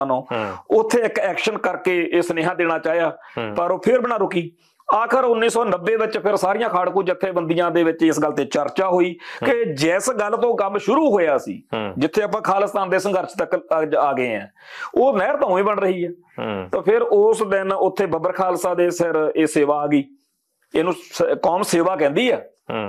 ਉੱਥੇ ਇੱਕ ਐਕਸ਼ਨ ਕਰਕੇ ਇਹ ਸੁਨੇਹਾ ਦੇਣਾ ਚਾਹਿਆ, ਪਰ ਉਹ ਫਿਰ ਬਣਾ ਰੁਕੀ। ਆਖਰ 1990 ਵਿੱਚ ਫਿਰ ਸਾਰੀਆਂ ਖਾੜਕੂ ਜਥੇਬੰਦੀਆਂ ਦੇ ਵਿੱਚ ਇਸ ਗੱਲ ਤੇ ਚਰਚਾ ਹੋਈ ਕਿ ਜਿਸ ਗੱਲ ਤੋਂ ਕੰਮ ਸ਼ੁਰੂ ਹੋਇਆ ਸੀ, ਜਿੱਥੇ ਆਪਾਂ ਖਾਲਿਸਤਾਨ ਦੇ ਸੰਘਰਸ਼ ਤੱਕ ਆ ਗਏ ਆ, ਉਹ ਨਹਿਰ ਤਾਂ ਉਵੇਂ ਬਣ ਰਹੀ ਹੈ। ਤਾਂ ਫਿਰ ਉਸ ਦਿਨ ਉੱਥੇ ਬੱਬਰ ਖਾਲਸਾ ਦੇ ਸਿਰ ਇਹ ਸੇਵਾ ਆ ਗਈ। ਇਹਨੂੰ ਕੌਮ ਸੇਵਾ ਕਹਿੰਦੀ ਆ,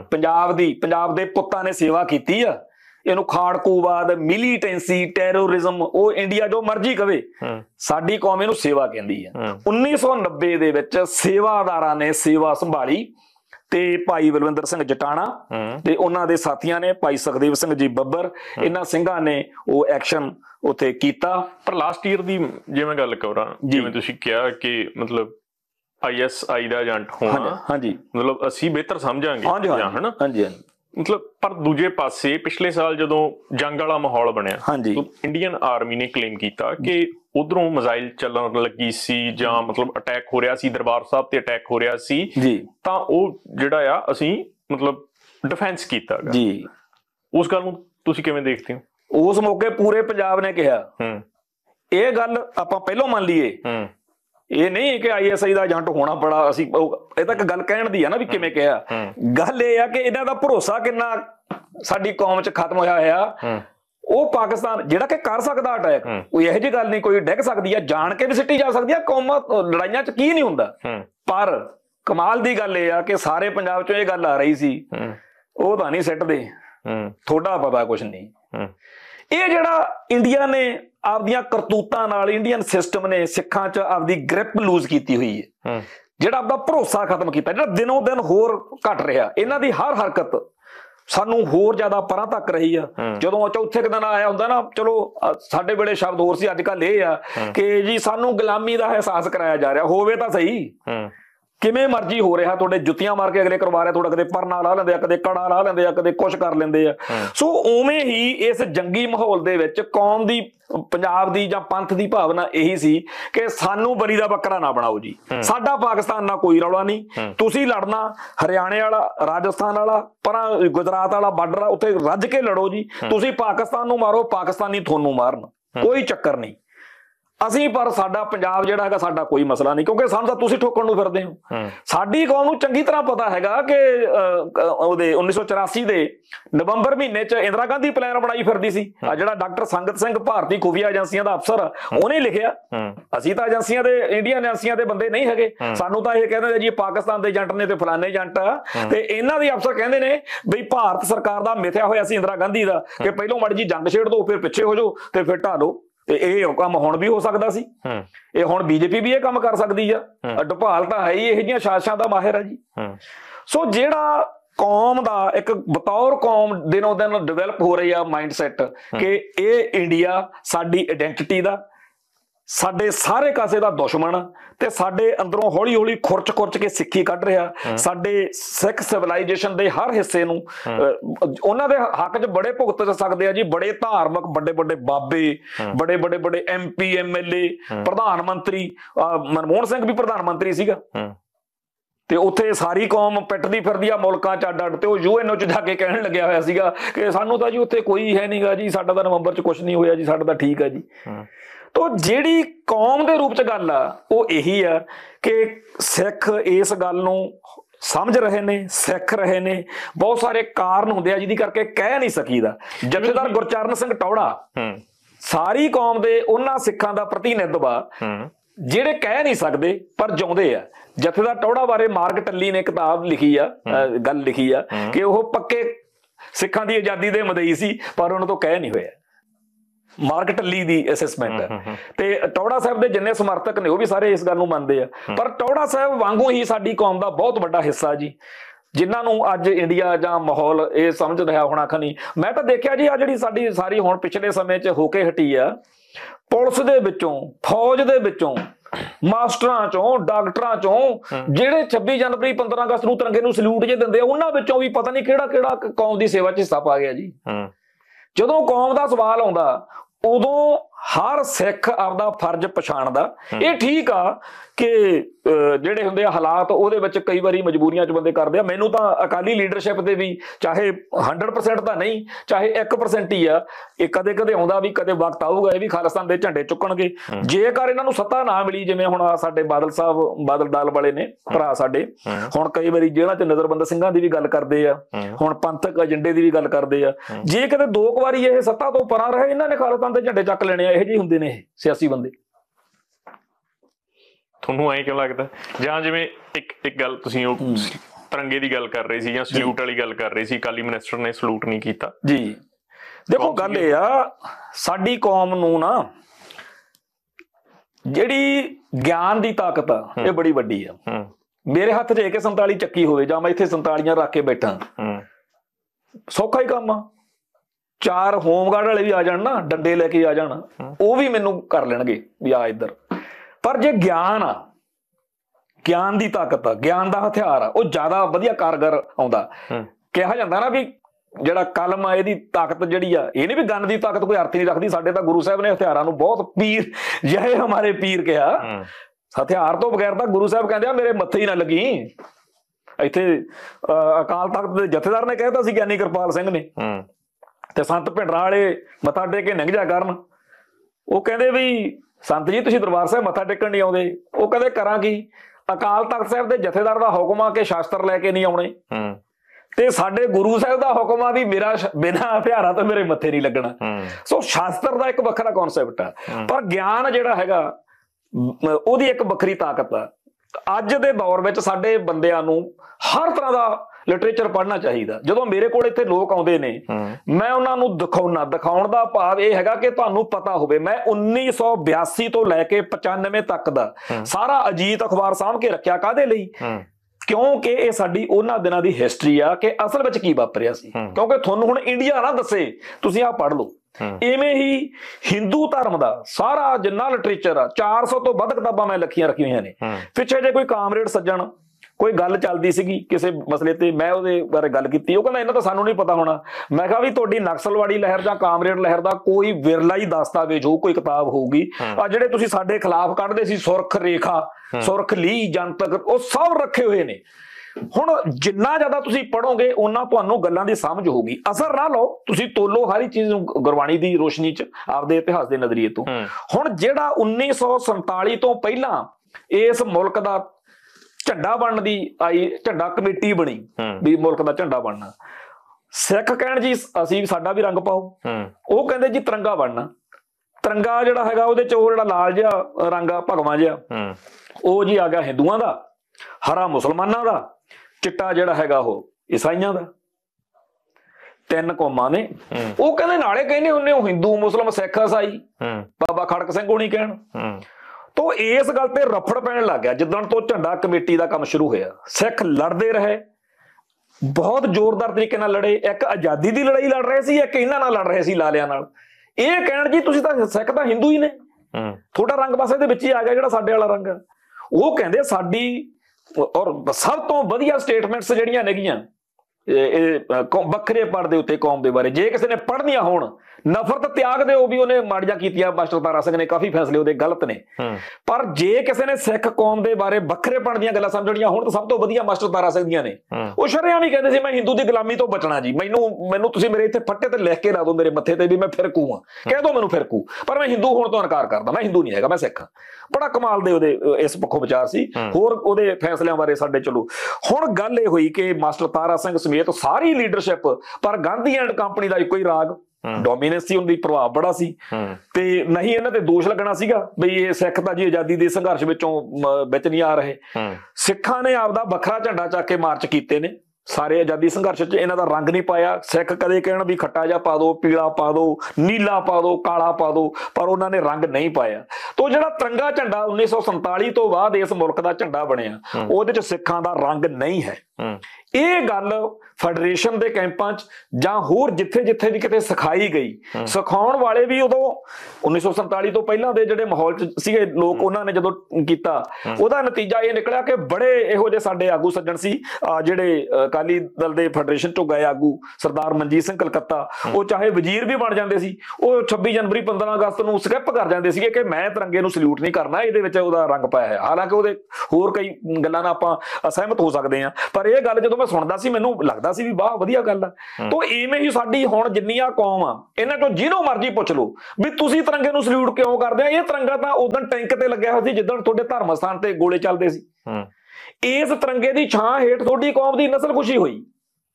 ਪੰਜਾਬ ਦੇ ਪੁੱਤਾਂ ਨੇ ਸੇਵਾ ਕੀਤੀ ਆ। ਇਹਨੂੰ ਖਾੜਕੂਵਾਦ, ਮਿਲੀਟੈਂਸੀ, ਟੈਰੋਰਿਜ਼ਮ, ਉਹ ਇੰਡੀਆ ਜੋ ਮਰਜ਼ੀ ਕਵੇ, ਸਾਡੀ ਕੌਮ ਇਹਨੂੰ ਸੇਵਾ ਕਹਿੰਦੀ ਆ। 1990 ਦੇ ਵਿੱਚ ਸੇਵਾਦਾਰਾਂ ਨੇ ਸੇਵਾ ਸੰਭਾਲੀ ਤੇ ਭਾਈ ਬਲਵਿੰਦਰ ਸਿੰਘ ਜਟਾਣਾ ਤੇ ਉਹਨਾਂ ਦੇ ਸਾਥੀਆਂ ਨੇ, ਭਾਈ ਸੁਖਦੇਵ ਸਿੰਘ ਜੀ ਬੱਬਰ, ਇਹਨਾਂ ਸਿੰਘਾਂ ਨੇ ਉਹ ਐਕਸ਼ਨ ਉੱਥੇ ਕੀਤਾ। ਪਰ ਲਾਸਟ ਈਅਰ ਦੀ ਜੇ ਮੈਂ ਗੱਲ ਕਰਾਂ, ਜਿਵੇਂ ਤੁਸੀਂ ਕਿਹਾ ਕਿ ਮਤਲਬ ISI ਦਾ ਏਜੰਟ ਹੋਣਾ, ਹਾਂਜੀ, ਮਤਲਬ ਅਸੀਂ ਬਿਹਤਰ ਸਮਝਾਂਗੇ, ਹਨਾ, ਹਾਂਜੀ, ਮਤਲਬ ਪਰ ਦੂਜੇ ਪਾਸੇ ਪਿਛਲੇ ਸਾਲ ਜਦੋਂ ਜੰਗ ਵਾਲਾ ਮਾਹੌਲ ਬਣਿਆ, ਇੰਡੀਅਨ ਆਰਮੀ ਨੇ ਕਲੇਮ ਕੀਤਾ ਕਿ ਉਧਰੋਂ ਮਿਜ਼ਾਈਲ ਚੱਲਣ ਲੱਗੀ ਸੀ ਜਾਂ ਮਤਲਬ ਅਟੈਕ ਹੋ ਰਿਹਾ ਸੀ, ਦਰਬਾਰ ਸਾਹਿਬ ਤੇ ਅਟੈਕ ਹੋ ਰਿਹਾ ਸੀ, ਤਾਂ ਉਹ ਜਿਹੜਾ ਆ ਅਸੀਂ ਮਤਲਬ ਡਿਫੈਂਸ ਕੀਤਾ ਜੀ। ਉਸ ਗੱਲ ਨੂੰ ਤੁਸੀਂ ਕਿਵੇਂ ਦੇਖਦੇ ਹੋ? ਉਸ ਮੌਕੇ ਪੂਰੇ ਪੰਜਾਬ ਨੇ ਕਿਹਾ, ਇਹ ਗੱਲ ਆਪਾਂ ਪਹਿਲਾਂ ਮੰਨ ਲਈਏ, ਇਹ ਨਹੀਂ ਕਿ ISI ਦਾ ਏਜੰਟ ਹੋਣਾ ਬੜਾ, ਅਸੀਂ ਇਹ ਤਾਂ ਇੱਕ ਗੱਲ ਕਹਿਣ ਦੀ ਆ ਨਾ ਵੀ ਕਿਵੇਂ ਕਿਹਾ। ਗੱਲ ਇਹ ਆ ਕਿ ਇਹਨਾਂ ਦਾ ਭਰੋਸਾ ਕਿੰਨਾ ਸਾਡੀ ਕੌਮ 'ਚ ਖਤਮ ਹੋਇਆ ਹੋਇਆ। ਉਹ ਪਾਕਿਸਤਾਨ ਜਿਹੜਾ ਕਿ ਕਰ ਸਕਦਾ ਅਟੈਕ, ਕੋਈ ਇਹੋ ਜਿਹੀ ਗੱਲ ਨਹੀਂ, ਕੋਈ ਡਿੱਗ ਸਕਦੀ ਆ, ਜਾਣ ਕੇ ਵੀ ਸਿੱਟੀ ਜਾ ਸਕਦੀ ਆ, ਕੌਮਾਂ ਲੜਾਈਆਂ 'ਚ ਕੀ ਨਹੀਂ ਹੁੰਦਾ। ਪਰ ਕਮਾਲ ਦੀ ਗੱਲ ਇਹ ਆ ਕਿ ਸਾਰੇ ਪੰਜਾਬ 'ਚੋਂ ਇਹ ਗੱਲ ਆ ਰਹੀ ਸੀ, ਉਹ ਤਾਂ ਨਹੀਂ ਸਿੱਟਦੇ, ਥੋੜਾ ਪਤਾ ਕੁਛ ਨਹੀਂ। ਇਹ ਜਿਹੜਾ ਇੰਡੀਆ ਨੇ ਆਪਦੀਆਂ ਕਰਤੂਤਾਂ ਨਾਲ, ਇੰਡੀਅਨ ਸਿਸਟਮ ਨੇ ਸਿੱਖਾਂ 'ਚ ਆਪਦੀ ਗ੍ਰਿਪ ਲੂਜ਼ ਕੀਤੀ ਹੋਈ ਹੈ, ਜਿਹੜਾ ਆਪਦਾ ਭਰੋਸਾ ਖਤਮ ਕੀਤਾ, ਜਿਹੜਾ ਦਿਨੋਂ ਦਿਨ ਹੋਰ ਘਟ ਰਿਹਾ। ਇਹਨਾਂ ਦੀ ਹਰ ਹਰਕਤ ਸਾਨੂੰ ਹੋਰ ਜ਼ਿਆਦਾ ਪਰਾਂ ਤੱਕ ਰਹੀ ਆ। ਜਦੋਂ ਚੌਥੇ ਦਿਨ ਆਇਆ ਹੁੰਦਾ ਨਾ, ਚਲੋ ਸਾਡੇ ਵੇਲੇ ਸ਼ਬਦ ਹੋਰ ਸੀ, ਅੱਜ ਕੱਲ ਇਹ ਆ ਕਿ ਜੀ ਸਾਨੂੰ ਗੁਲਾਮੀ ਦਾ ਅਹਿਸਾਸ ਕਰਾਇਆ ਜਾ ਰਿਹਾ। ਹੋਵੇ ਤਾਂ ਸਹੀ, ਕਿਵੇਂ ਮਰਜ਼ੀ ਹੋ ਰਿਹਾ, ਤੁਹਾਡੇ ਜੁੱਤੀਆਂ ਮਾਰ ਕੇ ਅਗਲੇ ਕਰਵਾ ਰਿਹਾ, ਤੁਹਾਡਾ ਕਦੇ ਪਰਨਾ ਲਾ ਲੈਂਦੇ ਆ, ਕਦੇ ਕੜਾ ਲਾ ਲੈਂਦੇ ਆ, ਕਦੇ ਕੁਛ ਕਰ ਲੈਂਦੇ ਆ। ਸੋ ਉਵੇਂ ਹੀ ਇਸ ਜੰਗੀ ਮਾਹੌਲ ਦੇ ਵਿੱਚ ਕੌਮ ਦੀ, ਪੰਜਾਬ ਦੀ ਜਾਂ ਪੰਥ ਦੀ ਭਾਵਨਾ ਇਹੀ ਸੀ ਕਿ ਸਾਨੂੰ ਬਲੀ ਦਾ ਬੱਕਰਾ ਨਾ ਬਣਾਓ ਜੀ, ਸਾਡਾ ਪਾਕਿਸਤਾਨ ਨਾਲ ਕੋਈ ਰੌਲਾ ਨਹੀਂ। ਤੁਸੀਂ ਲੜਨਾ ਹਰਿਆਣੇ ਵਾਲਾ, ਰਾਜਸਥਾਨ ਵਾਲਾ, ਪਰਾਂ ਗੁਜਰਾਤ ਵਾਲਾ ਬਾਰਡਰ, ਉੱਥੇ ਰੱਜ ਕੇ ਲੜੋ ਜੀ। ਤੁਸੀਂ ਪਾਕਿਸਤਾਨ ਨੂੰ ਮਾਰੋ, ਪਾਕਿਸਤਾਨੀ ਤੁਹਾਨੂੰ ਮਾਰਨ, ਕੋਈ ਚੱਕਰ ਨਹੀਂ। ਅਸੀਂ ਪਰ ਸਾਡਾ ਪੰਜਾਬ ਜਿਹੜਾ ਹੈਗਾ, ਸਾਡਾ ਕੋਈ ਮਸਲਾ ਨਹੀਂ, ਕਿਉਂਕਿ ਸਾਨੂੰ ਤਾਂ ਤੁਸੀਂ ਠੋਕਣ ਨੂੰ ਫਿਰਦੇ ਹੋ। ਸਾਡੀ ਕੌਮ ਨੂੰ ਚੰਗੀ ਤਰ੍ਹਾਂ ਪਤਾ ਹੈਗਾ ਕਿ ਉਹਦੇ 1984 ਦੇ ਨਵੰਬਰ ਮਹੀਨੇ 'ਚ ਇੰਦਰਾ ਗਾਂਧੀ ਪਲਾਨ ਬਣਾਈ ਫਿਰਦੀ ਸੀ। ਆ ਜਿਹੜਾ ਡਾਕਟਰ ਸੰਗਤ ਸਿੰਘ ਭਾਰਤੀ ਖੁਫੀਆ ਏਜੰਸੀਆਂ ਦਾ ਅਫਸਰ, ਉਹਨੇ ਲਿਖਿਆ, ਅਸੀਂ ਤਾਂ ਏਜੰਸੀਆਂ ਦੇ, ਇੰਡੀਅਨ ਏਜੰਸੀਆਂ ਦੇ ਬੰਦੇ ਨਹੀਂ ਹੈਗੇ, ਸਾਨੂੰ ਤਾਂ ਇਹ ਕਹਿੰਦੇ ਜੀ ਪਾਕਿਸਤਾਨ ਦੇ ਏਜੰਟ ਨੇ ਤੇ ਫਲਾਣੇ ਏਜੰਟ ਆ। ਤੇ ਇਹਨਾਂ ਦੇ ਅਫਸਰ ਕਹਿੰਦੇ ਨੇ ਬਈ ਭਾਰਤ ਸਰਕਾਰ ਦਾ ਮਿਥਿਆ ਹੋਇਆ ਸੀ ਇੰਦਰਾ ਗਾਂਧੀ ਦਾ ਕਿ ਪਹਿਲੋਂ ਮਾੜੀ ਜੀ ਜੰਗ ਛੇੜ ਦੋ, ਫਿਰ ਪਿੱਛੇ ਹੋ ਜਾਓ ਤੇ ਫਿਰ ਢਾਹ ਲਓ। ਤੇ ਇਹ ਕੰਮ ਹੁਣ ਵੀ ਹੋ ਸਕਦਾ ਸੀ, ਇਹ ਹੁਣ BJP ਵੀ ਇਹ ਕੰਮ ਕਰ ਸਕਦੀ ਆ। ਢਪਾਲ ਤਾਂ ਹੈ ਹੀ ਇਹੋ ਜਿਹੀਆਂ ਸਾਜ਼ਿਸ਼ਾਂ ਦਾ ਮਾਹਿਰ ਆ ਜੀ। ਸੋ ਜਿਹੜਾ ਕੌਮ ਦਾ ਇੱਕ ਬਤੌਰ ਕੌਮ ਦਿਨੋਂ ਦਿਨ ਡਿਵੈਲਪ ਹੋ ਰਹੀ ਆ ਮਾਈਂਡ ਸੈਟ ਕਿ ਇਹ ਇੰਡੀਆ ਸਾਡੀ ਆਇਡੈਂਟੀਟੀ ਦਾ, ਸਾਡੇ ਸਾਰੇ ਕਾਸੇ ਦਾ ਦੁਸ਼ਮਣ, ਤੇ ਸਾਡੇ ਅੰਦਰੋਂ ਹੌਲੀ ਹੌਲੀ ਖੁਰਚ ਕੇ ਸਿੱਖੀ ਕੱਢ ਰਿਹਾ। ਸਾਡੇ ਸਿੱਖ ਸਿਵਲਾਈਜੇਸ਼ਨ ਦੇ ਹਰ ਹਿੱਸੇ ਨੂੰ ਉਹਨਾਂ ਦੇ ਹੱਕ 'ਚ ਬੜੇ ਭੁਗਤ ਸਕਦੇ ਆ ਜੀ। ਬੜੇ ਧਾਰਮਿਕ, ਵੱਡੇ ਵੱਡੇ ਬਾਬੇ, ਬੜੇ MP MLA, ਪ੍ਰਧਾਨ ਮੰਤਰੀ, ਮਨਮੋਹਨ ਸਿੰਘ ਵੀ ਪ੍ਰਧਾਨ ਮੰਤਰੀ ਸੀਗਾ, ਤੇ ਉੱਥੇ ਸਾਰੀ ਕੌਮ ਪਿੱਟਦੀ ਫਿਰਦੀ ਆ ਮੁਲਕਾਂ 'ਚ ਅੱਡ ਅੱਡ, ਤੇ ਉਹ UN 'ਚ ਜਾ ਕੇ ਕਹਿਣ ਲੱਗਿਆ ਹੋਇਆ ਸੀਗਾ ਕਿ ਸਾਨੂੰ ਤਾਂ ਜੀ ਉੱਥੇ ਕੋਈ ਹੈ ਨਹੀਂਗਾ ਜੀ, ਸਾਡਾ ਤਾਂ ਨਵੰਬਰ 'ਚ ਕੁਛ ਨਹੀਂ ਹੋਇਆ ਜੀ, ਸਾਡਾ ਤਾਂ ਠੀਕ ਆ ਜੀ। ਤੋ ਜਿਹੜੀ ਕੌਮ ਦੇ ਰੂਪ 'ਚ ਗੱਲ ਆ ਉਹ ਇਹੀ ਆ ਕਿ ਸਿੱਖ ਇਸ ਗੱਲ ਨੂੰ ਸਮਝ ਰਹੇ ਨੇ, ਸਿੱਖ ਰਹੇ ਨੇ। ਬਹੁਤ ਸਾਰੇ ਕਾਰਨ ਹੁੰਦੇ ਆ ਜਿਹਦੀ ਕਰਕੇ ਕਹਿ ਨਹੀਂ ਸਕੀਦਾ। ਜਥੇਦਾਰ ਗੁਰਚਰਨ ਸਿੰਘ ਟੌਹੜਾ ਸਾਰੀ ਕੌਮ ਦੇ ਉਹਨਾਂ ਸਿੱਖਾਂ ਦਾ ਪ੍ਰਤੀਨਿਧ ਆ ਜਿਹੜੇ ਕਹਿ ਨਹੀਂ ਸਕਦੇ ਪਰ ਜਿਉਂਦੇ ਆ। ਜਥੇਦਾਰ ਟੌਹੜਾ ਬਾਰੇ ਮਾਰਕ ਟੱਲੀ ਨੇ ਕਿਤਾਬ ਲਿਖੀ ਆ, ਗੱਲ ਲਿਖੀ ਆ ਕਿ ਉਹ ਪੱਕੇ ਸਿੱਖਾਂ ਦੀ ਆਜ਼ਾਦੀ ਦੇ ਮਦਈ ਸੀ ਪਰ ਉਹਨਾਂ ਤੋਂ ਕਹਿ ਨਹੀਂ ਹੋਇਆ। ਮਾਰਕ ਟੱਲੀ ਦੀ ਅਸੈਸਮੈਂਟ ਹੈ। ਤੇ ਟੌਹੜਾ ਸਾਹਿਬ ਦੇ ਜਿੰਨੇ ਸਮਰਥਕ ਨੇ ਉਹ ਵੀ ਸਾਰੇ ਇਸ ਗੱਲ ਨੂੰ ਮੰਨਦੇ ਆ। ਪਰ ਟੌਹੜਾ ਸਾਹਿਬ ਵਾਂਗੂ ਹੀ ਸਾਡੀ ਕੌਮ ਦਾ ਬਹੁਤ ਵੱਡਾ ਹਿੱਸਾ ਜੀ, ਜਿਨ੍ਹਾਂ ਨੂੰ ਅੱਜ ਇੰਡੀਆ ਜਾਂ ਮਾਹੌਲ ਇਹ ਸਮਝ ਰਿਹਾ ਹੋਣਾ ਖਣੀ। ਮੈਂ ਤਾਂ ਦੇਖਿਆ ਜੀ ਆ ਜਿਹੜੀ ਸਾਡੀ ਸਾਰੀ ਹੁਣ ਪਿਛਲੇ ਸਮੇਂ 'ਚ ਹੋ ਕੇ ਹਟੀ ਆ, ਪੁਲਿਸ ਦੇ ਵਿੱਚੋਂ, ਫੌਜ ਦੇ ਵਿੱਚੋਂ, ਮਾਸਟਰਾਂ ਚੋਂ, ਡਾਕਟਰਾਂ ਚੋਂ, ਜਿਹੜੇ 26 ਜਨਵਰੀ 15 ਅਗਸਤ ਨੂੰ ਤਿਰੰਗੇ ਨੂੰ ਸਲੂਟ ਜੇ ਦਿੰਦੇ ਆ, ਉਹਨਾਂ ਵਿੱਚੋਂ ਵੀ ਪਤਾ ਨਹੀਂ ਕਿਹੜਾ ਕੌਮ ਦੀ ਸੇਵਾ 'ਚ ਹਿੱਸਾ ਪਾ ਗਿਆ ਜੀ। ਜਦੋਂ ਕੌਮ ਦਾ ਸਵਾਲ ਆਉਂਦਾ ਉਦੋਂ ਹਰ ਸਿੱਖ ਆਪਦਾ ਫਰਜ਼ ਪਛਾਣਦਾ। ਇਹ ਠੀਕ ਆ ਕਿ ਜਿਹੜੇ ਹੁੰਦੇ ਆ ਹਾਲਾਤ, ਉਹਦੇ ਵਿੱਚ ਕਈ ਵਾਰੀ ਮਜਬੂਰੀਆਂ 'ਚ ਬੰਦੇ ਕਰਦੇ ਆ। ਮੈਨੂੰ ਤਾਂ ਅਕਾਲੀ ਲੀਡਰਸ਼ਿਪ ਦੇ ਵੀ ਚਾਹੇ 100% ਤਾਂ ਨਹੀਂ, ਚਾਹੇ 1% ਹੀ ਆ, ਇਹ ਕਦੇ ਕਦੇ ਆਉਂਦਾ ਵੀ ਕਦੇ ਵਕਤ ਆਊਗਾ ਇਹ ਵੀ ਖਾਲਿਸਤਾਨ ਦੇ ਝੰਡੇ ਚੁੱਕਣਗੇ ਜੇਕਰ ਇਹਨਾਂ ਨੂੰ ਸੱਤਾ ਨਾ ਮਿਲੀ। ਜਿਵੇਂ ਹੁਣ ਸਾਡੇ ਬਾਦਲ ਸਾਹਿਬ, ਬਾਦਲ ਦਲ ਵਾਲੇ ਨੇ ਭਰਾ ਸਾਡੇ, ਹੁਣ ਕਈ ਵਾਰੀ ਜੇਲ੍ਹਾਂ 'ਚ ਨਜ਼ਰਬੰਦ ਸਿੰਘਾਂ ਦੀ ਵੀ ਗੱਲ ਕਰਦੇ ਆ, ਹੁਣ ਪੰਥਕ ਏਜੰਡੇ ਦੀ ਵੀ ਗੱਲ ਕਰਦੇ ਆ। ਜੇ ਕਿਤੇ 2 ਵਾਰੀ ਇਹ ਸੱਤਾ ਤੋਂ ਪਰਾਂ ਰਹੇ, ਇਹਨਾਂ ਨੇ ਖਾਲਿਸਤਾਨ ਦੇ ਝੰਡੇ ਚੱਕ ਲੈਣੇ ਆ। ਇਹੋ ਜਿਹੇ ਹੁੰਦੇ ਨੇ ਇਹ ਸਿਆਸੀ ਬੰਦੇ। ਤੁਹਾਨੂੰ ਐਂ ਕਿਉਂ ਲੱਗਦਾ? ਜਾਂ ਜਿਵੇਂ ਇੱਕ ਗੱਲ ਤੁਸੀਂ ਉਹ ਤਿਰੰਗੇ ਦੀ ਗੱਲ ਕਰ ਰਹੇ ਸੀ ਜਾਂ ਸਲੂਟ ਵਾਲੀ ਗੱਲ ਕਰ ਰਹੇ ਸੀ, ਅਕਾਲੀ ਮਿਨਿਸਟਰ ਨੇ ਸਲੂਟ ਨਹੀਂ ਕੀਤਾ ਜੀ। ਦੇਖੋ ਗੱਲ ਇਹ ਆ, ਸਾਡੀ ਕੌਮ ਨੂੰ ਨਾ ਜਿਹੜੀ ਗਿਆਨ ਦੀ ਤਾਕਤ ਆ ਇਹ ਬੜੀ ਵੱਡੀ ਆ। ਮੇਰੇ ਹੱਥ 'ਚ AK-47 ਚੱਕੀ ਹੋਵੇ ਜਾਂ ਮੈਂ ਇੱਥੇ 47 ਰੱਖ ਕੇ ਬੈਠਾ, ਸੌਖਾ ਹੀ ਕੰਮ ਆ। 4 ਹੋਮਗਾਰਡ ਵਾਲੇ ਵੀ ਆ ਜਾਣ ਨਾ, ਡੰਡੇ ਲੈ ਕੇ ਆ ਜਾਣ, ਉਹ ਵੀ ਮੈਨੂੰ ਕਰ ਲੈਣਗੇ ਵੀ ਆ ਇੱਧਰ। ਪਰ ਜੇ ਗਿਆਨ ਆ, ਗਿਆਨ ਦੀ ਤਾਕਤ ਆ, ਗਿਆਨ ਦਾ ਹਥਿਆਰ ਆ, ਉਹ ਜ਼ਿਆਦਾ ਵਧੀਆ ਕਾਰਗਰ ਆਉਂਦਾ। ਕਿਹਾ ਜਾਂਦਾ ਨਾ ਵੀ ਜਿਹੜਾ ਕਲਮ ਆ ਇਹਦੀ ਤਾਕਤ ਜਿਹੜੀ ਆ, ਇਹ ਨਹੀਂ ਵੀ ਗੰਨ ਦੀ ਤਾਕਤ ਕੋਈ ਅਰਥ ਨਹੀਂ ਰੱਖਦੀ। ਸਾਡੇ ਤਾਂ ਗੁਰੂ ਸਾਹਿਬ ਨੇ ਹਥਿਆਰਾਂ ਨੂੰ ਬਹੁਤ ਪੀਰ ਜਿਹੇ ਹਮਾਰੇ ਪੀਰ ਕਿਹਾ। ਹਥਿਆਰ ਤੋਂ ਬਗੈਰ ਤਾਂ ਗੁਰੂ ਸਾਹਿਬ ਕਹਿੰਦੇ ਆ ਮੇਰੇ ਮੱਥੇ ਹੀ ਨਾ ਲੱਗੀ। ਇੱਥੇ ਅਕਾਲ ਤਖਤ ਦੇ ਜਥੇਦਾਰ ਨੇ ਕਹਿਤਾ ਸੀ ਗਿਆਨੀ ਕਿਰਪਾਲ ਸਿੰਘ ਨੇ, ਤੇ ਸੰਤ ਭਿੰਡਰਾਂ ਵਾਲੇ ਮੱਥਾ ਟੇਕ ਕੇ ਲੰਘ ਜਾ ਕਰਨ। ਉਹ ਕਹਿੰਦੇ ਵੀ ਸੰਤ ਜੀ ਤੁਸੀਂ ਦਰਬਾਰ ਸਾਹਿਬ ਮੱਥਾ ਟੇਕਣ ਨਹੀਂ ਆਉਂਦੇ। ਉਹ ਕਹਿੰਦੇ ਕਰਾਂ ਕੀ, ਅਕਾਲ ਤਖਤ ਸਾਹਿਬ ਦੇ ਜਥੇਦਾਰ ਦਾ ਹੁਕਮ ਆ ਕਿ ਸ਼ਾਸਤਰ ਲੈ ਕੇ ਨਹੀਂ ਆਉਣੇ, ਤੇ ਸਾਡੇ ਗੁਰੂ ਸਾਹਿਬ ਦਾ ਹੁਕਮ ਆ ਵੀ ਮੇਰਾ ਬਿਨਾਂ ਹਥਿਆਰਾਂ ਤੋਂ ਮੇਰੇ ਮੱਥੇ ਨਹੀਂ ਲੱਗਣਾ। ਸੋ ਸ਼ਾਸਤਰ ਦਾ ਇੱਕ ਵੱਖਰਾ ਕਨਸੈਪਟ ਆ, ਪਰ ਗਿਆਨ ਜਿਹੜਾ ਹੈਗਾ ਉਹਦੀ ਇੱਕ ਵੱਖਰੀ ਤਾਕਤ ਆ। ਅੱਜ ਦੇ ਦੌਰ ਵਿੱਚ ਸਾਡੇ ਬੰਦਿਆਂ ਨੂੰ ਹਰ ਤਰ੍ਹਾਂ ਦਾ ਲਿਟਰੇਚਰ ਪੜ੍ਹਨਾ ਚਾਹੀਦਾ। ਜਦੋਂ ਮੇਰੇ ਕੋਲ ਇੱਥੇ ਲੋਕ ਆਉਂਦੇ ਨੇ, ਮੈਂ ਉਹਨਾਂ ਨੂੰ ਦਿਖਾਉਣ ਦਾ ਭਾਵ ਇਹ ਹੈਗਾ ਕਿ ਤੁਹਾਨੂੰ ਪਤਾ ਹੋਵੇ ਮੈਂ 1982 ਤੋਂ ਲੈ ਕੇ 95 ਤੱਕ ਦਾ ਸਾਰਾ ਅਜੀਤ ਅਖਬਾਰ ਸਾਂਭ ਕੇ ਰੱਖਿਆ। ਕਾਹਦੇ ਲਈ? ਕਿਉਂਕਿ ਇਹ ਸਾਡੀ ਉਹਨਾਂ ਦਿਨਾਂ ਦੀ ਹਿਸਟਰੀ ਆ ਕਿ ਅਸਲ ਵਿੱਚ ਕੀ ਵਾਪਰਿਆ ਸੀ। ਕਿਉਂਕਿ ਤੁਹਾਨੂੰ ਹੁਣ ਇੰਡੀਆ ਨਾ ਦੱਸੇ, ਤੁਸੀਂ ਆਹ ਪੜ੍ਹ ਲਓ। ਇਵੇਂ ਹੀ ਹਿੰਦੂ ਧਰਮ ਦਾ ਸਾਰਾ ਜਿੰਨਾ ਲਿਟਰੇਚਰ ਆ, 400 ਤੋਂ ਵੱਧ ਕਿਤਾਬਾਂ ਮੈਂ ਰੱਖੀਆਂ ਹੋਈਆਂ ਨੇ। ਪਿੱਛੇ ਜੇ ਕੋਈ ਕਾਮਰੇਡ ਸੱਜਣ, ਕੋਈ ਗੱਲ ਚੱਲਦੀ ਸੀਗੀ ਕਿਸੇ ਮਸਲੇ ਤੇ, ਮੈਂ ਉਹਦੇ ਬਾਰੇ ਗੱਲ ਕੀਤੀ। ਉਹ ਕਹਿੰਦਾ ਇਹਨਾਂ ਤਾਂ ਸਾਨੂੰ ਨਹੀਂ ਪਤਾ ਹੋਣਾ। ਮੈਂ ਕਿਹਾ ਵੀ ਤੁਹਾਡੀ ਨਕਸਲਵਾੜੀ ਲਹਿਰ ਜਾਂ ਕਾਮਰੇਡ ਲਹਿਰ ਦਾ ਕੋਈ ਵਿਰਲਾ ਹੀ ਦਸਤਾਵੇਜ਼ ਹੋਊ, ਕੋਈ ਕਿਤਾਬ ਹੋਊਗੀ। ਆ ਜਿਹੜੇ ਤੁਸੀਂ ਸਾਡੇ ਖਿਲਾਫ ਕੱਢਦੇ ਸੀ, ਸੁਰਖ ਰੇਖਾ, ਸੁਰਖ ਲੀ, ਜਨਤਕ, ਉਹ ਸਭ ਰੱਖੇ ਹੋਏ ਨੇ। ਹੁਣ ਜਿੰਨਾ ਜ਼ਿਆਦਾ ਤੁਸੀਂ ਪੜ੍ਹੋਗੇ ਉਹਨਾਂ ਤੁਹਾਨੂੰ ਗੱਲਾਂ ਦੀ ਸਮਝ ਹੋਊਗੀ। ਅਸਰ ਨਾ ਲਓ, ਤੁਸੀਂ ਤੋਲੋ ਹਰ ਚੀਜ਼ ਨੂੰ ਗੁਰਬਾਣੀ ਦੀ ਰੋਸ਼ਨੀ 'ਚ, ਆਪਦੇ ਇਤਿਹਾਸ ਦੇ ਨਜ਼ਰੀਏ ਤੋਂ। ਹੁਣ ਜਿਹੜਾ 1947 ਤੋਂ ਪਹਿਲਾਂ ਇਸ ਮੁਲਕ ਦਾ ਝੰਡਾ ਬਣਨ ਦੀ ਆਈ, ਝੰਡਾ ਕਮੇਟੀ ਬਣੀ ਵੀ ਮੁਲਕ ਦਾ ਝੰਡਾ ਬਣਨਾ। ਸਿੱਖ ਕਹਿਣ ਜੀ ਅਸੀਂ ਸਾਡਾ ਵੀ ਰੰਗ ਪਾਓ, ਉਹ ਕਹਿੰਦੇ ਜੀ ਤਿਰੰਗਾ ਬਣਨਾ। ਤਿਰੰਗਾ ਜਿਹੜਾ ਹੈਗਾ ਉਹਦੇ 'ਚ ਉਹ ਜਿਹੜਾ ਲਾਲ ਜਿਹਾ ਰੰਗ ਆ, ਭਗਵਾਂ ਜਿਹਾ, ਉਹ ਜੀ ਆ ਗਿਆ ਹਿੰਦੂਆਂ ਦਾ, ਹਰਾ ਮੁਸਲਮਾਨਾਂ ਦਾ, ਚਿੱਟਾ ਜਿਹੜਾ ਹੈਗਾ ਉਹ ਈਸਾਈਆਂ ਦਾ। 3 ਕੌਮਾਂ ਨੇ। ਉਹ ਕਹਿੰਦੇ ਨਾਲੇ ਕਹਿੰਦੇ ਹੁੰਦੇ ਉਹ ਹਿੰਦੂ, ਮੁਸਲਮ, ਸਿੱਖ, ਈਸਾਈ। ਬਾਬਾ ਖੜਕ ਸਿੰਘ ਹੋਣੀ ਕਹਿਣ। ਤੋ ਇਸ ਗੱਲ ਤੇ ਰਫੜ ਪੈਣ ਲੱਗ ਗਿਆ ਜਿੱਦਣ ਤੋਂ ਝੰਡਾ ਕਮੇਟੀ ਦਾ ਕੰਮ ਸ਼ੁਰੂ ਹੋਇਆ। ਸਿੱਖ ਲੜਦੇ ਰਹੇ, ਬਹੁਤ ਜ਼ੋਰਦਾਰ ਤਰੀਕੇ ਨਾਲ ਲੜੇ। ਇੱਕ ਆਜ਼ਾਦੀ ਦੀ ਲੜਾਈ ਲੜ ਰਹੇ ਸੀ, ਇੱਕ ਇਹਨਾਂ ਨਾਲ ਲੜ ਰਹੇ ਸੀ, ਲਾਲਿਆਂ ਨਾਲ। ਇਹ ਕਹਿਣ ਜੀ ਤੁਸੀਂ ਤਾਂ ਸਿੱਖ ਤਾਂ ਹਿੰਦੂ ਹੀ ਨੇ, ਤੁਹਾਡਾ ਰੰਗ ਬਸ ਇਹਦੇ ਵਿੱਚ ਹੀ ਆ ਗਿਆ ਜਿਹੜਾ ਸਾਡੇ ਵਾਲਾ ਰੰਗ। ਉਹ ਕਹਿੰਦੇ ਸਾਡੀ ਔਰ ਸਭ ਤੋਂ ਵਧੀਆ ਸਟੇਟਮੈਂਟਸ ਜਿਹੜੀਆਂ ਨੇਗੀਆਂ ਵੱਖਰੇ ਪੜ੍ਹ ਦੇ ਉੱਤੇ ਕੌਮ ਦੇ ਬਾਰੇ, ਜੇ ਕਿਸੇ ਨੇ ਪੜ੍ਹਨੀਆਂ ਹੋਣ, ਨਫ਼ਰਤ ਤਿਆਗ ਦਿਓ ਵੀ ਉਹਨੇ ਮਾੜੀਆਂ ਕੀਤੀਆਂ। ਮਾਸਟਰ ਤਾਰਾ ਸਿੰਘ ਨੇ ਕਾਫੀ ਫੈਸਲੇ ਉਹਦੇ ਗਲਤ ਨੇ, ਪਰ ਜੇ ਕਿਸੇ ਨੇ ਸਿੱਖ ਕੌਮ ਦੇ ਬਾਰੇ ਵੱਖਰੇ ਪੜ੍ਹਨ ਦੀਆਂ ਗੱਲਾਂ ਸਮਝਣੀਆਂ ਹੋਣ ਤਾਂ ਸਭ ਤੋਂ ਵਧੀਆ ਮਾਸਟਰ ਤਾਰਾ ਸਿੰਘ ਦੀਆਂ ਨੇ। ਉਹ ਸ਼ਰੇਆਮ ਵੀ ਕਹਿੰਦੇ ਸੀ ਮੈਂ ਹਿੰਦੂ ਦੀ ਗੁਲਾਮੀ ਤੋਂ ਬਚਣਾ ਜੀ, ਮੈਨੂੰ ਤੁਸੀਂ ਮੇਰੇ ਇੱਥੇ ਫੱਟੇ ਤੇ ਲਿਖ ਕੇ ਲਾ ਦਿਓ ਮੇਰੇ ਮੱਥੇ ਤੇ ਵੀ ਮੈਂ ਫਿਰਕੂ ਆ, ਕਹਿ ਦਿਓ ਮੈਨੂੰ ਫਿਰਕੂ, ਪਰ ਮੈਂ ਹਿੰਦੂ ਹੋਣ ਤੋਂ ਇਨਕਾਰ ਕਰਦਾ, ਮੈਂ ਹਿੰਦੂ ਨਹੀਂ ਹੈਗਾ, ਮੈਂ ਸਿੱਖ ਹਾਂ। ਬੜਾ ਕਮਾਲ ਦੇ ਉਹਦੇ ਇਸ ਪੱਖੋਂ ਵਿਚਾਰ ਸੀ। ਹੋਰ ਉਹਦੇ ਫੈਸਲਿਆਂ ਬਾਰੇ ਸਾਡੇ ਚਲੋ ਹੁਣ ਗੱਲ ਇਹ ਹੋਈ ਕਿ ਮਾਸਟਰ ਤਾਰਾ ਸਿੰਘ ਸਮੇਤ ਸਾਰੀ ਲੀਡਰਸ਼ਿਪ, ਪਰ ਗਾਂਧੀ ਐਂਡ ਕੰਪਨੀ ਦਾ ਇੱਕੋ ਹੀ ਰਾਗ, ਡੋਮੀਨੈਂਸ ਸੀ, ਉਹਦੀ ਪ੍ਰਭਾਵ ਬੜਾ ਸੀ। ਤੇ ਨਹੀਂ ਇਹਨਾਂ ਤੇ ਦੋਸ਼ ਲੱਗਣਾ ਸੀਗਾ ਬਈ ਇਹ ਸਿੱਖ ਤਾਂ ਜੀ ਆਜ਼ਾਦੀ ਦੇ ਸੰਘਰਸ਼ ਵਿੱਚੋਂ ਵਿੱਚ ਨਹੀਂ ਆ ਰਹੇ। ਸਿੱਖਾਂ ਨੇ ਆਪਦਾ ਵੱਖਰਾ ਝੰਡਾ ਚੱਕ ਕੇ ਮਾਰਚ ਕੀਤੇ ਨੇ ਸਾਰੇ ਆਜ਼ਾਦੀ ਸੰਘਰਸ਼ 'ਚ, ਇਹਨਾਂ ਦਾ ਰੰਗ ਨਹੀਂ ਪਾਇਆ। ਸਿੱਖ ਕਦੇ ਕਹਿਣ ਵੀ ਖੱਟਾ ਜਿਹਾ ਪਾ ਦਿਓ, ਪੀਲਾ ਪਾ ਦਿਓ, ਨੀਲਾ ਪਾ ਦਿਓ, ਕਾਲਾ ਪਾ ਦਿਓ, ਪਰ ਉਹਨਾਂ ਨੇ ਰੰਗ ਨਹੀਂ ਪਾਇਆ। ਤੋ ਜਿਹੜਾ ਤਿਰੰਗਾ ਝੰਡਾ 1947 ਤੋਂ ਬਾਅਦ ਇਸ ਮੁਲਕ ਦਾ ਝੰਡਾ ਬਣਿਆ, ਉਹਦੇ 'ਚ ਸਿੱਖਾਂ ਦਾ ਰੰਗ ਨਹੀਂ ਹੈ। ਇਹ ਗੱਲ ਫੈਡਰੇਸ਼ਨ ਦੇ ਕੈਂਪਾਂ 'ਚ ਜਾਂ ਹੋਰ ਜਿੱਥੇ ਵੀ ਕਿਤੇ ਸਿਖਾਈ ਗਈ, ਸਿਖਾਉਣ ਵਾਲੇ ਵੀ ਉਦੋਂ 1947 ਤੋਂ ਪਹਿਲਾਂ ਦੇ ਜਿਹੜੇ ਮਾਹੌਲ 'ਚ ਸੀਗੇ ਲੋਕ, ਉਹਨਾਂ ਨੇ ਜਦੋਂ ਕੀਤਾ ਉਹਦਾ ਨਤੀਜਾ ਇਹ ਨਿਕਲਿਆ ਕਿ ਬੜੇ ਇਹੋ ਜਿਹੇ ਸਾਡੇ ਆਗੂ ਸੱਜਣ ਸੀ, ਜਿਹੜੇ ਅਕਾਲੀ ਦਲ ਦੇ ਫੈਡਰੇਸ਼ਨ 'ਚੋਂ ਗਏ ਆਗੂ, ਸਰਦਾਰ ਮਨਜੀਤ ਸਿੰਘ ਕਲਕੱਤਾ, ਉਹ ਚਾਹੇ ਵਜ਼ੀਰ ਵੀ ਬਣ ਜਾਂਦੇ ਸੀ, ਉਹ 26 ਜਨਵਰੀ 15 ਅਗਸਤ ਨੂੰ ਸਕਿਪ ਕਰ ਜਾਂਦੇ ਸੀਗੇ ਕਿ ਮੈਂ ਤਿਰੰਗੇ ਨੂੰ ਸਲੂਟ ਨਹੀਂ ਕਰਨਾ, ਇਹਦੇ ਵਿੱਚ ਉਹਦਾ ਰੰਗ ਪਾਇਆ ਹੈ। ਹਾਲਾਂਕਿ ਉਹਦੇ ਹੋਰ ਕਈ ਗੱਲਾਂ ਨਾਲ ਆਪਾਂ ਅਸਹਿਮਤ ਹੋ ਸਕਦੇ ਹਾਂ, ਪਰ ਇਹ ਗੱਲ ਜਦੋਂ ਮੈਂ ਸੁਣਦਾ ਸੀ ਮੈਨੂੰ ਲੱਗਦਾ ਸੀ ਵੀ ਵਾਹ ਵਧੀਆ ਗੱਲ ਆ। ਤਾਂ ਇਵੇਂ ਹੀ ਸਾਡੀ ਹੁਣ ਜਿੰਨੀਆਂ ਕੌਮ ਆ, ਇਹਨਾਂ ਚੋਂ ਜਿਹਨੂੰ ਮਰਜ਼ੀ ਪੁੱਛ ਲਓ ਵੀ ਤੁਸੀਂ ਤਿਰੰਗੇ ਨੂੰ ਸਲੂਟ ਕਿਉਂ ਕਰਦੇ ਆ, ਇਹ ਤਿਰੰਗਾ ਤਾਂ ਉਦੋਂ ਟੈਂਕ ਤੇ ਲੱਗਿਆ ਹੋਇਆ ਸੀ ਜਿੱਦਣ ਤੁਹਾਡੇ ਧਰਮ ਸਥਾਨ ਤੇ ਗੋਲੇ ਚੱਲਦੇ ਸੀ। ਇਸ ਤਿਰੰਗੇ ਦੀ ਛਾਂ ਹੇਠ ਤੁਹਾਡੀ ਕੌਮ ਦੀ ਨਸਲ ਖੁਸ਼ੀ ਹੋਈ,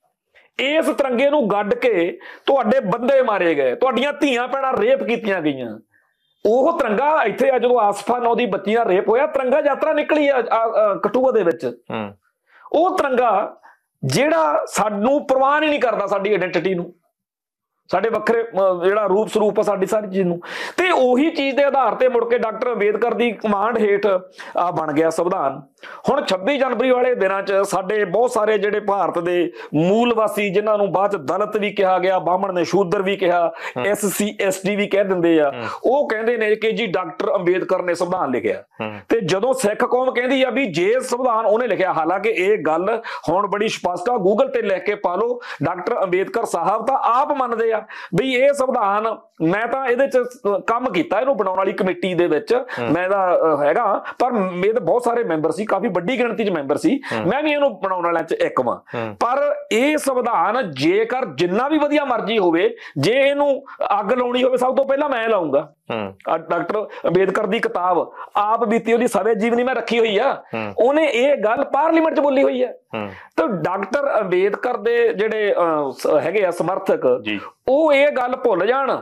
ਇਸ ਤਿਰੰਗੇ ਨੂੰ ਗੱਡ ਕੇ ਤੁਹਾਡੇ ਬੰਦੇ ਮਾਰੇ ਗਏ, ਤੁਹਾਡੀਆਂ ਧੀਆਂ ਭੈਣਾਂ ਰੇਪ ਕੀਤੀਆਂ ਗਈਆਂ। ਉਹ ਤਿਰੰਗਾ ਇੱਥੇ ਆ ਜਦੋਂ ਆਸਫਾ 9 ਦੀ ਬੱਚੀ ਦਾ ਰੇਪ ਹੋਇਆ, ਤਿਰੰਗਾ ਯਾਤਰਾ ਨਿਕਲੀ ਆ ਕਠੂਆ ਦੇ ਵਿੱਚ। ਉਹ ਤਿਰੰਗਾ ਜਿਹੜਾ ਸਾਨੂੰ ਪ੍ਰਵਾਹ ਨਹੀਂ ਕਰਦਾ, ਸਾਡੀ ਆਇਡੈਂਟੀਟੀ ਨੂੰ, ਸਾਡੇ ਵੱਖਰੇ ਜਿਹੜਾ ਰੂਪ ਸਰੂਪ ਆ ਸਾਡੀ ਸਾਰੀ ਚੀਜ਼ ਨੂੰ। ਤੇ ਉਹੀ ਚੀਜ਼ ਦੇ ਆਧਾਰ ਤੇ ਮੁੜ ਕੇ ਡਾਕਟਰ ਅੰਬੇਦਕਰ ਦੀ ਕਮਾਂਡ ਹੇਠ ਆ ਬਣ ਗਿਆ ਸੰਵਿਧਾਨ। ਹੁਣ 26 ਜਨਵਰੀ ਵਾਲੇ ਦਿਨਾਂ 'ਚ ਸਾਡੇ ਬਹੁਤ ਸਾਰੇ ਜਿਹੜੇ ਭਾਰਤ ਦੇ ਮੂਲ ਵਾਸੀ, ਜਿਨ੍ਹਾਂ ਨੂੰ ਬਾਅਦ 'ਚ ਦਲਿਤ ਵੀ ਕਿਹਾ ਗਿਆ, ਬਾਹਮਣ ਨੇ ਸ਼ੂਦਰ ਵੀ ਕਿਹਾ, SC ST ਵੀ ਕਹਿ ਦਿੰਦੇ ਆ, ਉਹ ਕਹਿੰਦੇ ਨੇ ਕਿ ਜੀ ਡਾਕਟਰ ਅੰਬੇਦਕਰ ਨੇ ਸੰਵਿਧਾਨ ਲਿਖਿਆ। ਤੇ ਜਦੋਂ ਸਿੱਖ ਕੌਮ ਕਹਿੰਦੀ ਆ ਵੀ ਜੇ ਸੰਵਿਧਾਨ ਉਹਨੇ ਲਿਖਿਆ, ਹਾਲਾਂਕਿ ਇਹ ਗੱਲ ਹੁਣ ਬੜੀ ਸਪਸ਼ਟ ਆ, ਗੂਗਲ ਤੇ ਲਿਖ ਕੇ ਪਾ ਲਓ, ਡਾਕਟਰ ਅੰਬੇਦਕਰ ਸਾਹਿਬ ਤਾਂ ਆਪ ਮੰਨਦੇ ਆ ਬਈ ਇਹ ਸੰਵਿਧਾਨ, ਮੈਂ ਤਾਂ ਇਹਦੇ ਚ ਕੰਮ ਕੀਤਾ, ਇਹਨੂੰ ਬਣਾਉਣ ਵਾਲੀ ਕਮੇਟੀ ਦੇ ਵਿੱਚ ਮੈਂ ਤਾਂ ਹੈਗਾ, ਪਰ ਮੇਰੇ ਬਹੁਤ ਸਾਰੇ ਮੈਂਬਰ ਸੀ, ਕਾਫੀ ਵੱਡੀ ਗਿਣਤੀ ਚ ਮੈਂਬਰ ਸੀ, ਮੈਂ ਵੀ ਇਹਨੂੰ ਬਣਾਉਣ ਵਾਲਿਆਂ ਚ ਇੱਕ ਵਾਂ। ਪਰ ਇਹ ਸੰਵਿਧਾਨ ਜੇਕਰ ਜਿੰਨਾ ਵੀ ਵਧੀਆ ਮਰਜ਼ੀ ਹੋਵੇ, ਜੇ ਇਹਨੂੰ ਅੱਗ ਲਾਉਣੀ ਹੋਵੇ ਸਭ ਤੋਂ ਪਹਿਲਾਂ ਮੈਂ ਲਾਉਂਗਾ। ਡਾਕਟਰ ਅੰਬੇਦਕਰ ਦੀ ਕਿਤਾਬ ਆਪ ਬੀਤੀ ਉਹਦੀ ਸਵੈ ਜੀਵਨੀ ਮੈਂ ਰੱਖੀ ਹੋਈ ਆ, ਉਹਨੇ ਇਹ ਗੱਲ ਪਾਰਲੀਮੈਂਟ ਚ ਬੋਲੀ ਹੋਈ ਹੈ। ਤਾਂ ਡਾਕਟਰ ਅੰਬੇਦਕਰ ਦੇ ਜਿਹੜੇ ਹੈਗੇ ਆ ਸਮਰਥਕ, ਉਹ ਇਹ ਗੱਲ ਭੁੱਲ ਜਾਣ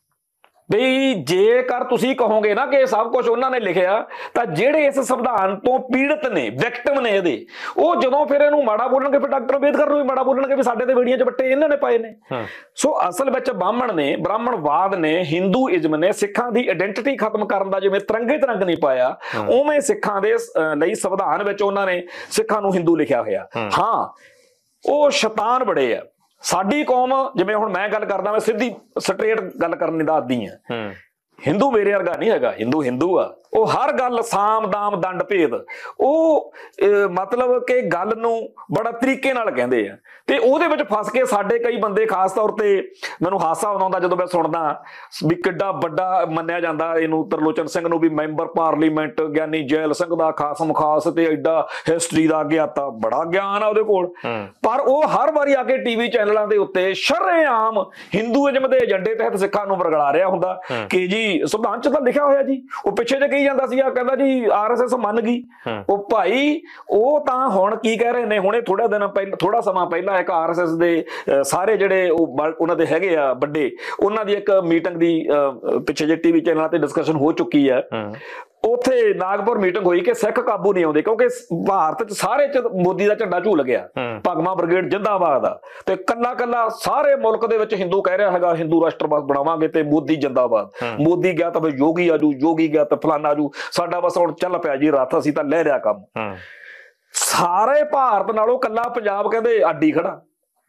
ਬਈ ਜੇਕਰ ਤੁਸੀਂ ਕਹੋਗੇ ਨਾ ਕਿ ਸਭ ਕੁਝ ਉਹਨਾਂ ਨੇ ਲਿਖਿਆ, ਤਾਂ ਜਿਹੜੇ ਇਸ ਸੰਵਿਧਾਨ ਤੋਂ ਪੀੜਤ ਨੇ, ਵਿਕਟਮ ਨੇ ਇਹਦੇ, ਉਹ ਜਦੋਂ ਫਿਰ ਇਹਨੂੰ ਮਾੜਾ ਬੋਲਣਗੇ, ਫਿਰ ਡਾਕਟਰ ਅੰਬੇਦਕਰ ਨੂੰ ਵੀ ਮਾੜਾ ਬੋਲਣਗੇ ਵੀ ਸਾਡੇ ਤੇ ਵੇੜੀਆਂ 'ਚ ਵੱਟੇ ਇਹਨਾਂ ਨੇ ਪਾਏ ਨੇ। ਸੋ ਅਸਲ ਵਿੱਚ ਬਾਹਮਣ ਨੇ, ਬ੍ਰਾਹਮਣਵਾਦ ਨੇ, ਹਿੰਦੂਇਜ਼ਮ ਨੇ ਸਿੱਖਾਂ ਦੀ ਆਇਡੈਂਟੀਟੀ ਖਤਮ ਕਰਨ ਦਾ ਜਿਵੇਂ ਤਿਰੰਗੇ ਤੇ ਰੰਗ ਨਹੀਂ ਪਾਇਆ, ਉਵੇਂ ਸਿੱਖਾਂ ਦੇ ਲਈ ਸੰਵਿਧਾਨ ਵਿੱਚ ਉਹਨਾਂ ਨੇ ਸਿੱਖਾਂ ਨੂੰ ਹਿੰਦੂ ਲਿਖਿਆ ਹੋਇਆ। ਹਾਂ, ਉਹ ਸ਼ੈਤਾਨ ਬੜੇ ਆ। ਸਾਡੀ ਕੌਮ, ਜਿਵੇਂ ਹੁਣ ਮੈਂ ਗੱਲ ਕਰਦਾ, ਮੈਂ ਸਿੱਧੀ ਸਟ੍ਰੇਟ ਗੱਲ ਕਰਨ ਦਾ ਆਦੀ ਆ। ਹਿੰਦੂ ਮੇਰੇ ਵਰਗਾ ਨਹੀਂ ਹੈਗਾ, ਹਿੰਦੂ ਹਿੰਦੂ ਆ, ਉਹ ਹਰ ਗੱਲ ਸਾਮ ਦਾਮ ਦੰਡ ਭੇਦ, ਉਹ ਮਤਲਬ ਕਿ ਗੱਲ ਨੂੰ ਬੜਾ ਤਰੀਕੇ ਨਾਲ ਕਹਿੰਦੇ ਆ। ਤੇ ਉਹਦੇ ਵਿੱਚ ਫਸ ਕੇ ਸਾਡੇ ਕਈ ਬੰਦੇ, ਖਾਸ ਤੌਰ ਤੇ ਮੈਨੂੰ ਹਾਸਾ ਆਉਂਦਾ ਜਦੋਂ ਮੈਂ ਸੁਣਦਾ ਵੀ ਕਿੱਡਾ ਵੱਡਾ ਮੰਨਿਆ ਜਾਂਦਾ ਇਹਨੂੰ, ਤਰਲੋਚਨ ਸਿੰਘ ਨੂੰ, ਵੀ ਮੈਂਬਰ ਪਾਰਲੀਮੈਂਟ ਗਿਆਨੀ ਜੈਲ ਸਿੰਘ ਦਾ ਖਾਸਮ ਖਾਸ ਤੇ ਐਡਾ ਹਿਸਟਰੀ ਦਾ ਗਿਆਤਾ, ਬੜਾ ਗਿਆਨ ਆ ਉਹਦੇ ਕੋਲ। ਪਰ ਉਹ ਹਰ ਵਾਰੀ ਆ ਕੇ ਟੀਵੀ ਚੈਨਲਾਂ ਦੇ ਉੱਤੇ ਸ਼ਰੇਆਮ ਹਿੰਦੂਇਜ਼ਮ ਦੇ ਏਜੰਡੇ ਤਹਿਤ ਸਿੱਖਾਂ ਨੂੰ ਵਰਗਲਾ ਰਿਹਾ ਹੁੰਦਾ ਕਿ ਜੀ ਸੰਵਿਧਾਨ 'ਚ ਤਾਂ ਲਿਖਿਆ ਹੋਇਆ ਜੀ। ਉਹ ਪਿੱਛੇ ਜੇ ਕਹੀ ਜਾਂਦਾ ਸੀਗਾ, ਕਹਿੰਦਾ ਜੀ RSS ਮੰਨ ਗਈ। ਉਹ ਭਾਈ, ਉਹ ਤਾਂ ਹੁਣ ਕੀ ਕਹਿ ਰਹੇ ਨੇ, ਹੁਣੇ ਥੋੜਾ ਦਿਨ ਪਹਿਲਾਂ, ਥੋੜਾ ਸਮਾਂ ਪਹਿਲਾਂ ਇੱਕ RSS ਦੇ ਸਾਰੇ ਜਿਹੜੇ ਉਹਨਾਂ ਦੇ ਹੈਗੇ ਆ ਵੱਡੇ, ਉਹਨਾਂ ਦੀ ਇੱਕ ਮੀਟਿੰਗ ਦੀ ਪਿੱਛੇ ਜੇ ਟੀਵੀ ਚੈਨਲਾਂ ਤੇ ਡਿਸਕਸ਼ਨ ਹੋ ਚੁੱਕੀ ਹੈ। ਉੱਥੇ ਨਾਗਪੁਰ ਮੀਟਿੰਗ ਹੋਈ ਕਿ ਸਿੱਖ ਕਾਬੂ ਨਹੀਂ ਆਉਂਦੇ, ਕਿਉਂਕਿ ਭਾਰਤ 'ਚ ਸਾਰੇ 'ਚ ਮੋਦੀ ਦਾ ਝੰਡਾ ਝੂਲ ਗਿਆ, ਭਗਵਾਂ ਬ੍ਰਿਗੇਡ ਜਿੰਦਾਬਾਦ ਆ, ਤੇ ਕੱਲਾ ਕੱਲਾ ਸਾਰੇ ਮੁਲਕ ਦੇ ਵਿੱਚ ਹਿੰਦੂ ਕਹਿ ਰਿਹਾ ਹੈਗਾ ਹਿੰਦੂ ਰਾਸ਼ਟਰਵਾਦ ਬਣਾਵਾਂਗੇ ਤੇ ਮੋਦੀ ਜਿੰਦਾਬਾਦ। ਮੋਦੀ ਗਿਆ ਤਾਂ ਯੋਗੀ ਆਜੂ, ਯੋਗੀ ਗਿਆ ਤਾਂ ਫਲਾਨਾ ਆਜੂ, ਸਾਡਾ ਬਸ ਹੁਣ ਚੱਲ ਪਿਆ ਜੀ ਰੱਥ, ਅਸੀਂ ਤਾਂ ਲੈ ਰਿਹਾ ਕੰਮ। ਸਾਰੇ ਭਾਰਤ ਨਾਲੋਂ ਕੱਲਾ ਪੰਜਾਬ ਕਹਿੰਦੇ ਆਡੀ ਖੜਾ।